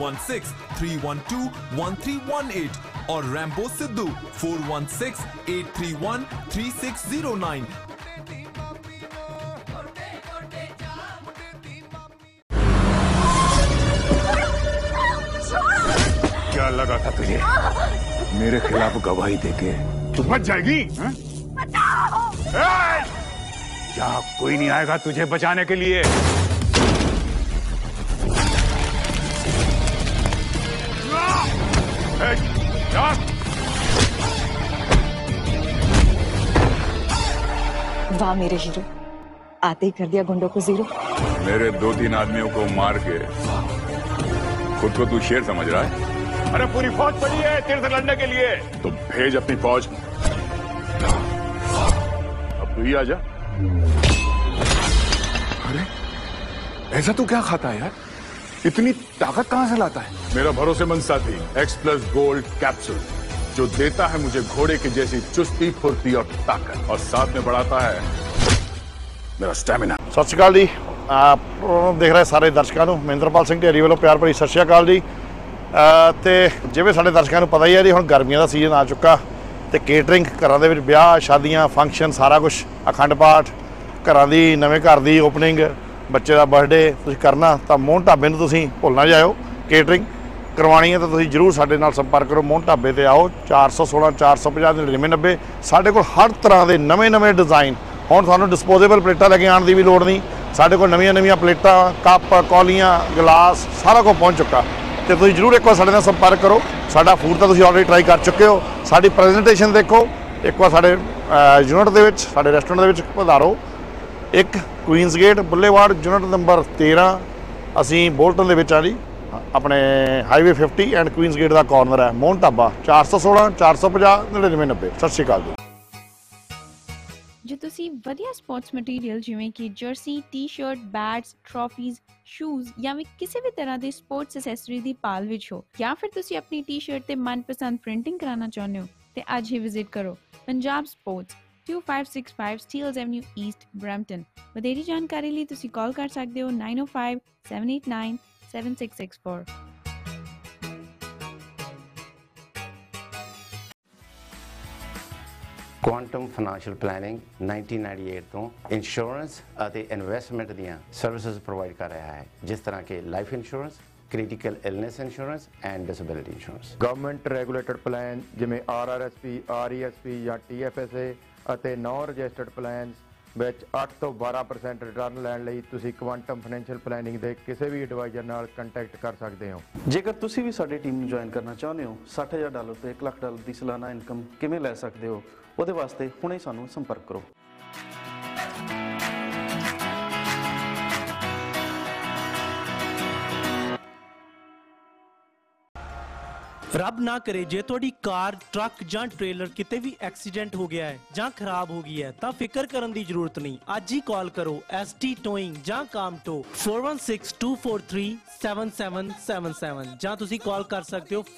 4163121318 और रैम्बो सिद्धू 4168313609। क्या लगा था तुझे मेरे खिलाफ गवाही देके तू बच जाएगी? यहाँ कोई नहीं आएगा तुझे बचाने के लिए। वाह मेरे हीरो, आते ही कर दिया गुंडों को जीरो। मेरे 2-3 आदमियों को मार के खुद को तू शेर समझ रहा है? अरे पूरी फौज पड़ी है तेरे से लड़ने के लिए, तो भेज अपनी फौज। अब तू ही आजा। अरे ऐसा तू क्या खाता है यार? इतनी ताकत कहां से लाता है? मेरा भरोसेमंद साथी X+ गोल्ड कैप्सूल, जो देता है मुझे घोड़े की जैसी चुस्ती, फुर्ती और ताकत, और साथ में बढ़ाता है मेरा स्टैमिना। ਸਤਿ ਸ਼੍ਰੀ ਅਕਾਲ ਜੀ। ਦੇਖ ਰਹੇ ਸਾਰੇ ਦਰਸ਼ਕਾਂ ਨੂੰ ਮਹਿੰਦਰਪਾਲ ਸਿੰਘ ਢੇਰੀ ਵੱਲੋਂ ਪਿਆਰ ਭਰੀ ਸਤਿ ਸ਼੍ਰੀ ਅਕਾਲ ਜੀ। ਤੇ ਜਿਵੇਂ ਸਾਡੇ ਦਰਸ਼ਕਾਂ ਨੂੰ ਪਤਾ ਹੀ ਹੈ ਜੀ, ਹੁਣ ਗਰਮੀਆਂ ਦਾ ਸੀਜ਼ਨ ਆ ਚੁੱਕਾ ਤੇ ਕੇਟਰਿੰਗ ਘਰਾਂ ਦੇ ਵਿੱਚ ਵਿਆਹ ਸ਼ਾਦੀਆਂ ਫੰਕਸ਼ਨ ਸਾਰਾ ਕੁਝ, ਅਖੰਡ ਪਾਠ, ਘਰਾਂ ਦੀ ਨਵੇਂ ਘਰ ਦੀ ਓਪਨਿੰਗ, ਬੱਚੇ ਦਾ ਬਰਥਡੇ ਤੁਸੀਂ ਕਰਨਾ ਤਾਂ ਮੋਹਨ ਢਾਬੇ ਨੂੰ ਤੁਸੀਂ ਭੁੱਲ ਨਾ ਜਾਇਓ। ਕੇਟਰਿੰਗ ਕਰਵਾਉਣੀ ਹੈ ਤਾਂ ਤੁਸੀਂ ਜ਼ਰੂਰ ਸਾਡੇ ਨਾਲ ਸੰਪਰਕ ਕਰੋ। ਮੋਹਨ ਢਾਬੇ ਤੇ ਆਓ, 416 450 9990। ਸਾਡੇ ਕੋਲ ਹਰ ਤਰ੍ਹਾਂ ਦੇ ਨਵੇਂ ਡਿਜ਼ਾਈਨ। ਹੁਣ ਤੁਹਾਨੂੰ ਡਿਸਪੋਜ਼ੇਬਲ ਪਲੇਟਾਂ ਲੈ ਕੇ ਆਉਣ ਦੀ ਵੀ ਲੋੜ ਨਹੀਂ, ਸਾਡੇ ਕੋਲ ਨਵੀਆਂ ਪਲੇਟਾਂ, ਕੱਪ, ਕੌਲੀਆਂ, ਗਲਾਸ ਸਾਰਾ ਕੁਝ ਪਹੁੰਚ ਚੁੱਕਾ ਤੇ ਤੁਸੀਂ ਜ਼ਰੂਰ ਇੱਕ ਵਾਰ ਸਾਡੇ ਨਾਲ ਸੰਪਰਕ ਕਰੋ। ਸਾਡਾ ਫੂਡ ਤਾਂ ਤੁਸੀਂ ਆਲਰੇਡੀ ਟਰਾਈ ਕਰ ਚੁੱਕੇ ਹੋ, ਸਾਡੀ ਪ੍ਰੈਜੈਂਟੇਸ਼ਨ ਦੇਖੋ ਇੱਕ ਵਾਰ ਸਾਡੇ ਯੂਨਿਟ ਦੇ ਵਿੱਚ, ਸਾਡੇ ਰੈਸਟੋਰੈਂਟ ਦੇ ਵਿੱਚ ਪਧਾਰੋ। ਇੱਕ ਕੁਈਨਸ ਗੇਟ ਬੁੱਲੇਵਾਰਡ ਯੂਨਿਟ ਨੰਬਰ 13, ਅਸੀਂ ਬੋਲਟਨ ਦੇ ਵਿੱਚ ਆ ਜੀ, ਆਪਣੇ highway 50 and Queen's gate the corner ਹੈ। ਮੋਹਨ ਢਾਬਾ 416 450 9990। ਸਤਿ ਸ਼੍ਰੀ ਅਕਾਲ ਜੀ। ਜੇ ਤੁਸੀਂ ਵਧੀਆ ਸਪੋਰਟਸ ਮਟੀਰੀਅਲ ਜਿਵੇਂ ਕਿ ਜਰਸੀ, ਟੀ-ਸ਼ਰਟ, ਬੈਟਸ, ਟਰੋਫੀਜ਼, ਸ਼ੂਜ਼ ਜਾਂ ਵੀ ਕਿਸੇ ਵੀ ਤਰ੍ਹਾਂ ਦੀ ਸਪੋਰਟਸ ਐਕਸੈਸਰੀ ਦੀ ਭਾਲ ਵਿੱਚ ਹੋ, ਜਾਂ ਫਿਰ ਤੁਸੀਂ ਆਪਣੀ ਟੀ-ਸ਼ਰਟ ਤੇ ਮਨਪਸੰਦ ਪ੍ਰਿੰਟਿੰਗ ਕਰਾਉਣਾ ਚਾਹੁੰਦੇ ਹੋ ਤੇ ਅੱਜ ਹੀ ਵਿਜ਼ਿਟ ਕਰੋ Punjab sports, 2565 ਸਟੀਲਜ਼ avenue East, Brampton. ਵਧੇਰੀ ਜਾਣਕਾਰੀ ਲਈ ਤੁਸੀਂ ਕਾਲ ਕਰ ਸਕਦੇ ਹੋ 905 789 7664। ਕੁਆਂਟਮ ਫਾਈਨੈਂਸ਼ੀਅਲ ਪਲੈਨਿੰਗ 1998 ਤੋਂ ਇੰਸ਼ੋਰੈਂਸ ਅਤੇ ਇਨਵੈਸਟਮੈਂਟ ਦੀਆਂ ਸਰਵਿਸਿਜ਼ ਪ੍ਰੋਵਾਈਡ ਕਰ ਰਿਹਾ ਹੈ, ਜਿਸ ਤਰ੍ਹਾਂ ਕਿ life insurance, critical illness insurance and disability insurance। Government regulated plan ਜਿਵੇਂ RRSP, RESP ਜਾਂ TFSA ਅਤੇ ਨੌਨ ਰਜਿਸਟਰਡ ਪਲਾਨਸ ਵਿੱਚ 8 ਤੋਂ 12% ਰਿਟਰਨ ਲੈਣ ਲਈ ਤੁਸੀਂ ਕੁਆਂਟਮ ਫਾਈਨੈਂਸ਼ੀਅਲ ਪਲੈਨਿੰਗ ਦੇ ਕਿਸੇ ਵੀ ਐਡਵਾਈਜ਼ਰ ਨਾਲ ਕੰਟੈਕਟ ਕਰ ਸਕਦੇ ਹੋ। ਜੇਕਰ ਤੁਸੀਂ ਵੀ ਸਾਡੀ ਟੀਮ ਨੂੰ ਜੁਆਇਨ ਕਰਨਾ ਚਾਹੁੰਦੇ ਹੋ, $60,000 ਤੋਂ $1 ਲੱਖ ਦੀ ਸਾਲਾਨਾ ਇਨਕਮ ਕਿਵੇਂ ਲੈ ਸਕਦੇ ਹੋ, ਉਹਦੇ ਵਾਸਤੇ ਹੁਣੇ ਸਾਨੂੰ ਸੰਪਰਕ ਕਰੋ। ਰੱਬ ਨਾ ਕਰੇ ਜੇ ਤੁਹਾਡੀ ਕਾਰ, ਟਰੱਕ ਜਾਂ ਟ੍ਰੇਲਰ ਕਿਤੇ ਵੀ ਐਕਸੀਡੈਂਟ ਹੋ ਗਿਆ ਹੈ ਜਾਂ ਖਰਾਬ ਹੋ ਗਈ ਹੈ ਤਾਂ ਫਿਕਰ ਕਰਨ ਦੀ ਜ਼ਰੂਰਤ ਨਹੀਂ। ਅੱਜ ਹੀ ਕਾਲ ਕਰੋ ST ਟੋਇੰਗ ਜਾਂ ਕਾਮਟੋ 4162437777 ਜਾਂ ਤੁਸੀਂ ਕਾਲ ਕਰ ਸਕਦੇ ਹੋ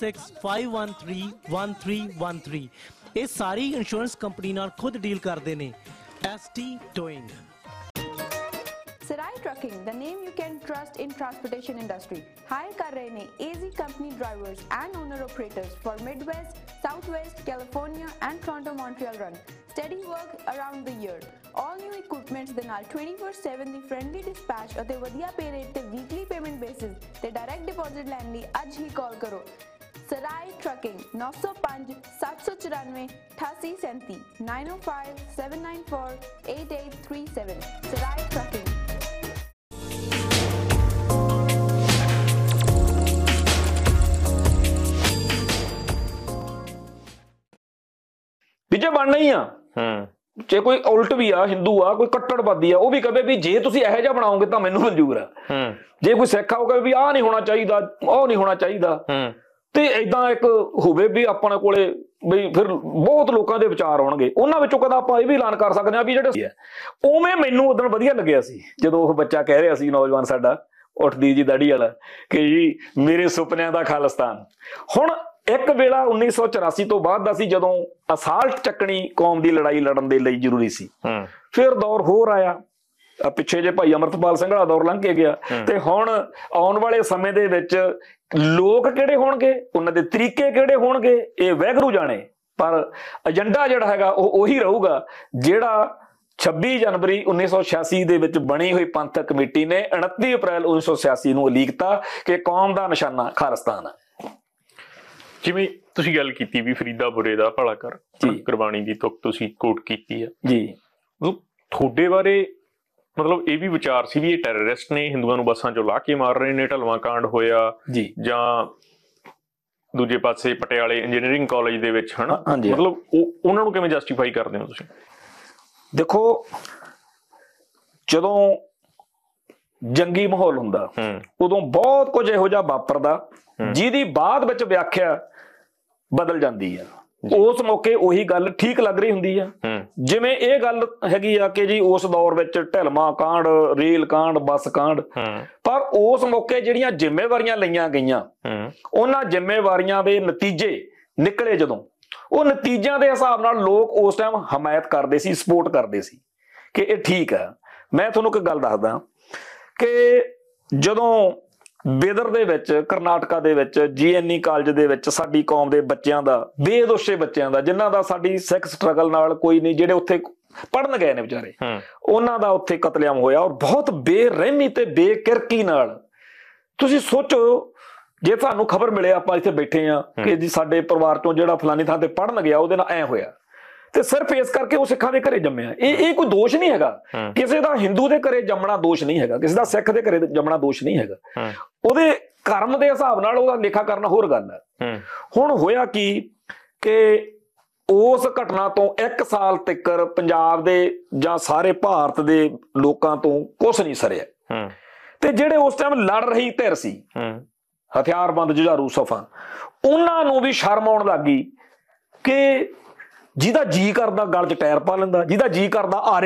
4165131313। ਇਹ ਸਾਰੀ ਇੰਸ਼ੋਰੈਂਸ ਕੰਪਨੀ ਨਾਲ ਖੁਦ ਡੀਲ ਕਰਦੇ ਨੇ। ST towing. Sarai Trucking, the name you can trust in transportation industry. Hire कर रहे ने AZ company drivers and owner operators for Midwest, Southwest, California and Toronto Montreal run. Steady work around the year. All new equipments ਦੇ ਨਾਲ 24/7 ਦੀ friendly dispatch ਅਤੇ ਵਧੀਆ pay rate ਤੇ weekly payment basis ਤੇ direct deposit ਲੈਣ ਲਈ ਅੱਜ ਹੀ ਕਾਲ ਕਰੋ। Sarai Trucking 905 794 8837 905 794 8837। Sarai Trucking। Vijay ਬਣਨਾ ਹੀ ਆ। ਜੇ ਕੋਈ ਉਲਟ ਵੀ ਆ, ਹਿੰਦੂ ਆ, ਕੋਈ ਕੱਟੜਵਾਦੀ ਆ, ਉਹ ਵੀ ਕਹੇ ਵੀ ਜੇ ਤੁਸੀਂ ਇਹੋ ਜਿਹਾ ਬਣਾਓਗੇ ਤਾਂ ਮੈਨੂੰ ਮਨਜ਼ੂਰ ਆ। ਜੇ ਕੋਈ ਸਿੱਖ ਆਊਗਾ ਵੀ ਆਹ ਨਹੀਂ ਹੋਣਾ ਚਾਹੀਦਾ, ਉਹ ਨਹੀਂ ਹੋਣਾ ਚਾਹੀਦਾ, ਤੇ ਏਦਾਂ ਇੱਕ ਹੋਵੇ ਵੀ ਆਪਣੇ ਕੋਲੇ ਬਈ ਫਿਰ ਬਹੁਤ ਲੋਕਾਂ ਦੇ ਵਿਚਾਰ ਆਉਣਗੇ। ਉਹਨਾਂ ਵਿੱਚੋਂ ਕਦਾ ਆਪਾਂ ਇਹ ਵੀ ਐਲਾਨ ਕਰ ਸਕਦੇ ਹਾਂ ਵੀ ਜਿਹੜੇ ਉਵੇਂ ਮੈਨੂੰ ਉਦੋਂ ਵਧੀਆ ਲੱਗਿਆ ਸੀ ਜਦੋਂ ਉਹ ਬੱਚਾ ਕਹਿ ਰਿਹਾ ਸੀ, ਨੌਜਵਾਨ ਸਾਡਾ ਉੱਠਦੀ ਜੀ ਦਾੜੀ ਵਾਲਾ, ਕਿ ਜੀ ਮੇਰੇ ਸੁਪਨਿਆਂ ਦਾ ਖਾਲਿਸਤਾਨ। ਹੁਣ ਇੱਕ ਵੇਲਾ 1984 ਤੋਂ ਬਾਅਦ ਦਾ ਸੀ ਜਦੋਂ ਅਸਾਲਟ ਚੱਕਣੀ ਕੌਮ ਦੀ ਲੜਾਈ ਲੜਨ ਦੇ ਲਈ ਜ਼ਰੂਰੀ ਸੀ। ਫਿਰ ਦੌਰ ਹੋਰ ਆਇਆ, ਪਿੱਛੇ ਜੇ ਭਾਈ ਅਮਰਤਪਾਲ ਸਿੰਘ ਵਾਲਾ ਦੌਰ ਲੰਘ ਕੇ ਗਿਆ, ਤੇ ਹੁਣ ਆਉਣ ਵਾਲੇ ਸਮੇਂ ਦੇ ਵਿੱਚ ਲੋਕ ਕਿਹੜੇ ਹੋਣਗੇ, ਉਹਨਾਂ ਦੇ ਤਰੀਕੇ ਕਿਹੜੇ ਹੋਣਗੇ, ਇਹ ਵਾਹਿਗੁਰੂ ਜਾਣੇ। ਪਰ ਏਜੰਡਾ ਜਿਹੜਾ ਹੈਗਾ ਉਹ ਉਹੀ ਰਹੂਗਾ ਜਿਹੜਾ 26 ਜਨਵਰੀ 1986 ਦੇ ਵਿੱਚ ਬਣੀ ਹੋਈ ਪੰਥਕ ਕਮੇਟੀ ਨੇ 29 ਅਪ੍ਰੈਲ 1986 ਨੂੰ ਉਲੀਕਤਾ ਕਿ ਕੌਮ ਦਾ ਨਿਸ਼ਾਨਾ ਖਾਲਿਸਤਾਨ ਹੈ। ਜਿਵੇਂ ਤੁਸੀਂ ਗੱਲ ਕੀਤੀ ਵੀ ਫਰੀਦਾ ਬੁਰੇ ਦਾ ਭਲਾ ਕਰ, ਕੁਰਬਾਨੀ ਦੀ ਤੁਕ ਤੁਸੀਂ ਕੋਟ ਕੀਤੀ ਹੈ ਜੀ, ਤੁਹਾਡੇ ਬਾਰੇ ਮਤਲਬ ਇਹ ਵੀ ਵਿਚਾਰ ਸੀ ਵੀ ਇਹ ਟੈਰਰਿਸਟ ਨੇ, ਹਿੰਦੂਆਂ ਨੂੰ ਬੱਸਾਂ ਚੋਂ ਲਾ ਕੇ ਮਾਰ ਰਹੇ ਨੇ, ਢਲਵਾਂ ਕਾਂਡ ਹੋਇਆ ਜੀ, ਜਾਂ ਦੂਜੇ ਪਾਸੇ ਪਟਿਆਲੇ ਇੰਜੀਨੀਅਰਿੰਗ ਕਾਲਜ ਦੇ ਵਿੱਚ, ਹਨਾ, ਮਤਲਬ ਉਹਨਾਂ ਨੂੰ ਕਿਵੇਂ ਜਸਟੀਫਾਈ ਕਰਦੇ ਹੋ ਤੁਸੀਂ? ਦੇਖੋ, ਜਦੋਂ ਜੰਗੀ ਮਾਹੌਲ ਹੁੰਦਾ ਉਦੋਂ ਬਹੁਤ ਕੁਝ ਇਹੋ ਜਿਹਾ ਵਾਪਰਦਾ ਜਿਹਦੀ ਬਾਅਦ ਵਿੱਚ ਵਿਆਖਿਆ ਬਦਲ ਜਾਂਦੀ ਆ। ਉਸ ਮੌਕੇ ਉਹੀ ਗੱਲ ਠੀਕ ਲੱਗ ਰਹੀ ਹੁੰਦੀ ਆ। ਜਿਵੇਂ ਇਹ ਗੱਲ ਹੈਗੀ ਆ ਕਿ ਜੀ ਉਸ ਦੌਰ ਵਿੱਚ ਢਲਮਾ ਕਾਂਡ, ਰੇਲ ਕਾਂਡ, ਬੱਸ ਕਾਂਡ, ਪਰ ਉਸ ਮੌਕੇ ਜਿਹੜੀਆਂ ਜ਼ਿੰਮੇਵਾਰੀਆਂ ਲਈਆਂ ਗਈਆਂ ਉਹਨਾਂ ਜ਼ਿੰਮੇਵਾਰੀਆਂ ਦੇ ਨਤੀਜੇ ਨਿਕਲੇ ਜਦੋਂ, ਉਹ ਨਤੀਜਿਆਂ ਦੇ ਹਿਸਾਬ ਨਾਲ ਲੋਕ ਉਸ ਟਾਈਮ ਹਮਾਇਤ ਕਰਦੇ ਸੀ, ਸਪੋਰਟ ਕਰਦੇ ਸੀ ਕਿ ਇਹ ਠੀਕ ਆ। ਮੈਂ ਤੁਹਾਨੂੰ ਇੱਕ ਗੱਲ ਦੱਸਦਾ, ਕਿ ਜਦੋਂ ਬੇਦਰ ਦੇ ਵਿੱਚ ਕਰਨਾਟਕਾ ਦੇ ਵਿੱਚ GNE ਕਾਲਜ ਦੇ ਵਿੱਚ ਸਾਡੀ ਕੌਮ ਦੇ ਬੱਚਿਆਂ ਦਾ, ਬੇਦੋਸ਼ੇ ਬੱਚਿਆਂ ਦਾ, ਜਿਨ੍ਹਾਂ ਦਾ ਸਾਡੀ ਸਿੱਖ ਸਟਰਗਲ ਨਾਲ ਕੋਈ ਨਹੀਂ, ਜਿਹੜੇ ਉੱਥੇ ਪੜਨ ਗਏ ਨੇ ਵਿਚਾਰੇ, ਉਹਨਾਂ ਦਾ ਉੱਥੇ ਕਤਲੇਆਮ ਹੋਇਆ ਔਰ ਬਹੁਤ ਬੇਰਹਿਮੀ ਤੇ ਬੇਕਿਰਕੀ ਨਾਲ। ਤੁਸੀਂ ਸੋਚੋ, ਜੇ ਤੁਹਾਨੂੰ ਖਬਰ ਮਿਲੇ, ਆਪਾਂ ਇੱਥੇ ਬੈਠੇ ਆ ਕਿ ਜੀ ਸਾਡੇ ਪਰਿਵਾਰ ਚੋਂ ਜਿਹੜਾ ਫਲਾਨੀ ਥਾਂ ਤੇ ਪੜਨ ਗਿਆ ਉਹਦੇ ਨਾਲ ਐ ਹੋਇਆ, ਤੇ ਸਿਰਫ ਇਸ ਕਰਕੇ ਉਹ ਸਿੱਖਾਂ ਦੇ ਘਰੇ ਜੰਮਿਆ। ਇਹ ਕੋਈ ਦੋਸ਼ ਨਹੀਂ ਹੈਗਾ, ਕਿਸੇ ਦਾ ਹਿੰਦੂ ਦੇ ਘਰੇ ਜੰਮਣਾ ਦੋਸ਼ ਨਹੀਂ ਹੈਗਾ, ਕਿਸੇ ਦਾ ਸਿੱਖ ਦੇ ਘਰੇ ਜੰਮਣਾ ਦੋਸ਼ ਨਹੀਂ ਹੈਗਾ। ਉਹਦੇ ਕਰਮ ਦੇ ਹਿਸਾਬ ਨਾਲ ਉਹਦਾ ਲੇਖਾ ਕਰਨਾ ਹੋਰ ਗੱਲ ਹੈ। ਹੁਣ ਹੋਇਆ ਕੀ ਕਿ ਉਸ ਘਟਨਾ ਤੋਂ 1 ਸਾਲ ਤੱਕ ਪੰਜਾਬ ਦੇ ਜਾਂ ਸਾਰੇ ਭਾਰਤ ਦੇ ਲੋਕਾਂ ਤੋਂ ਕੁਛ ਨਹੀਂ ਸਰਿਆ, ਤੇ ਜਿਹੜੇ ਉਸ ਟਾਈਮ ਲੜ ਰਹੀ ਧਿਰ ਸੀ, ਹਥਿਆਰਬੰਦ ਜੁਝਾਰੂ ਸਫਾਂ, ਉਹਨਾਂ ਨੂੰ ਵੀ ਸ਼ਰਮ ਆਉਣ ਲੱਗ ਗਈ ਕਿ ਜਿਹਦਾ ਜੀ ਕਰਦਾ ਗਲ 'ਚ ਟਾਇਰ ਪਾ ਲੈਂਦਾ, ਜਿਹਦਾ ਜੀ ਕਰਦਾ ਆਰੇ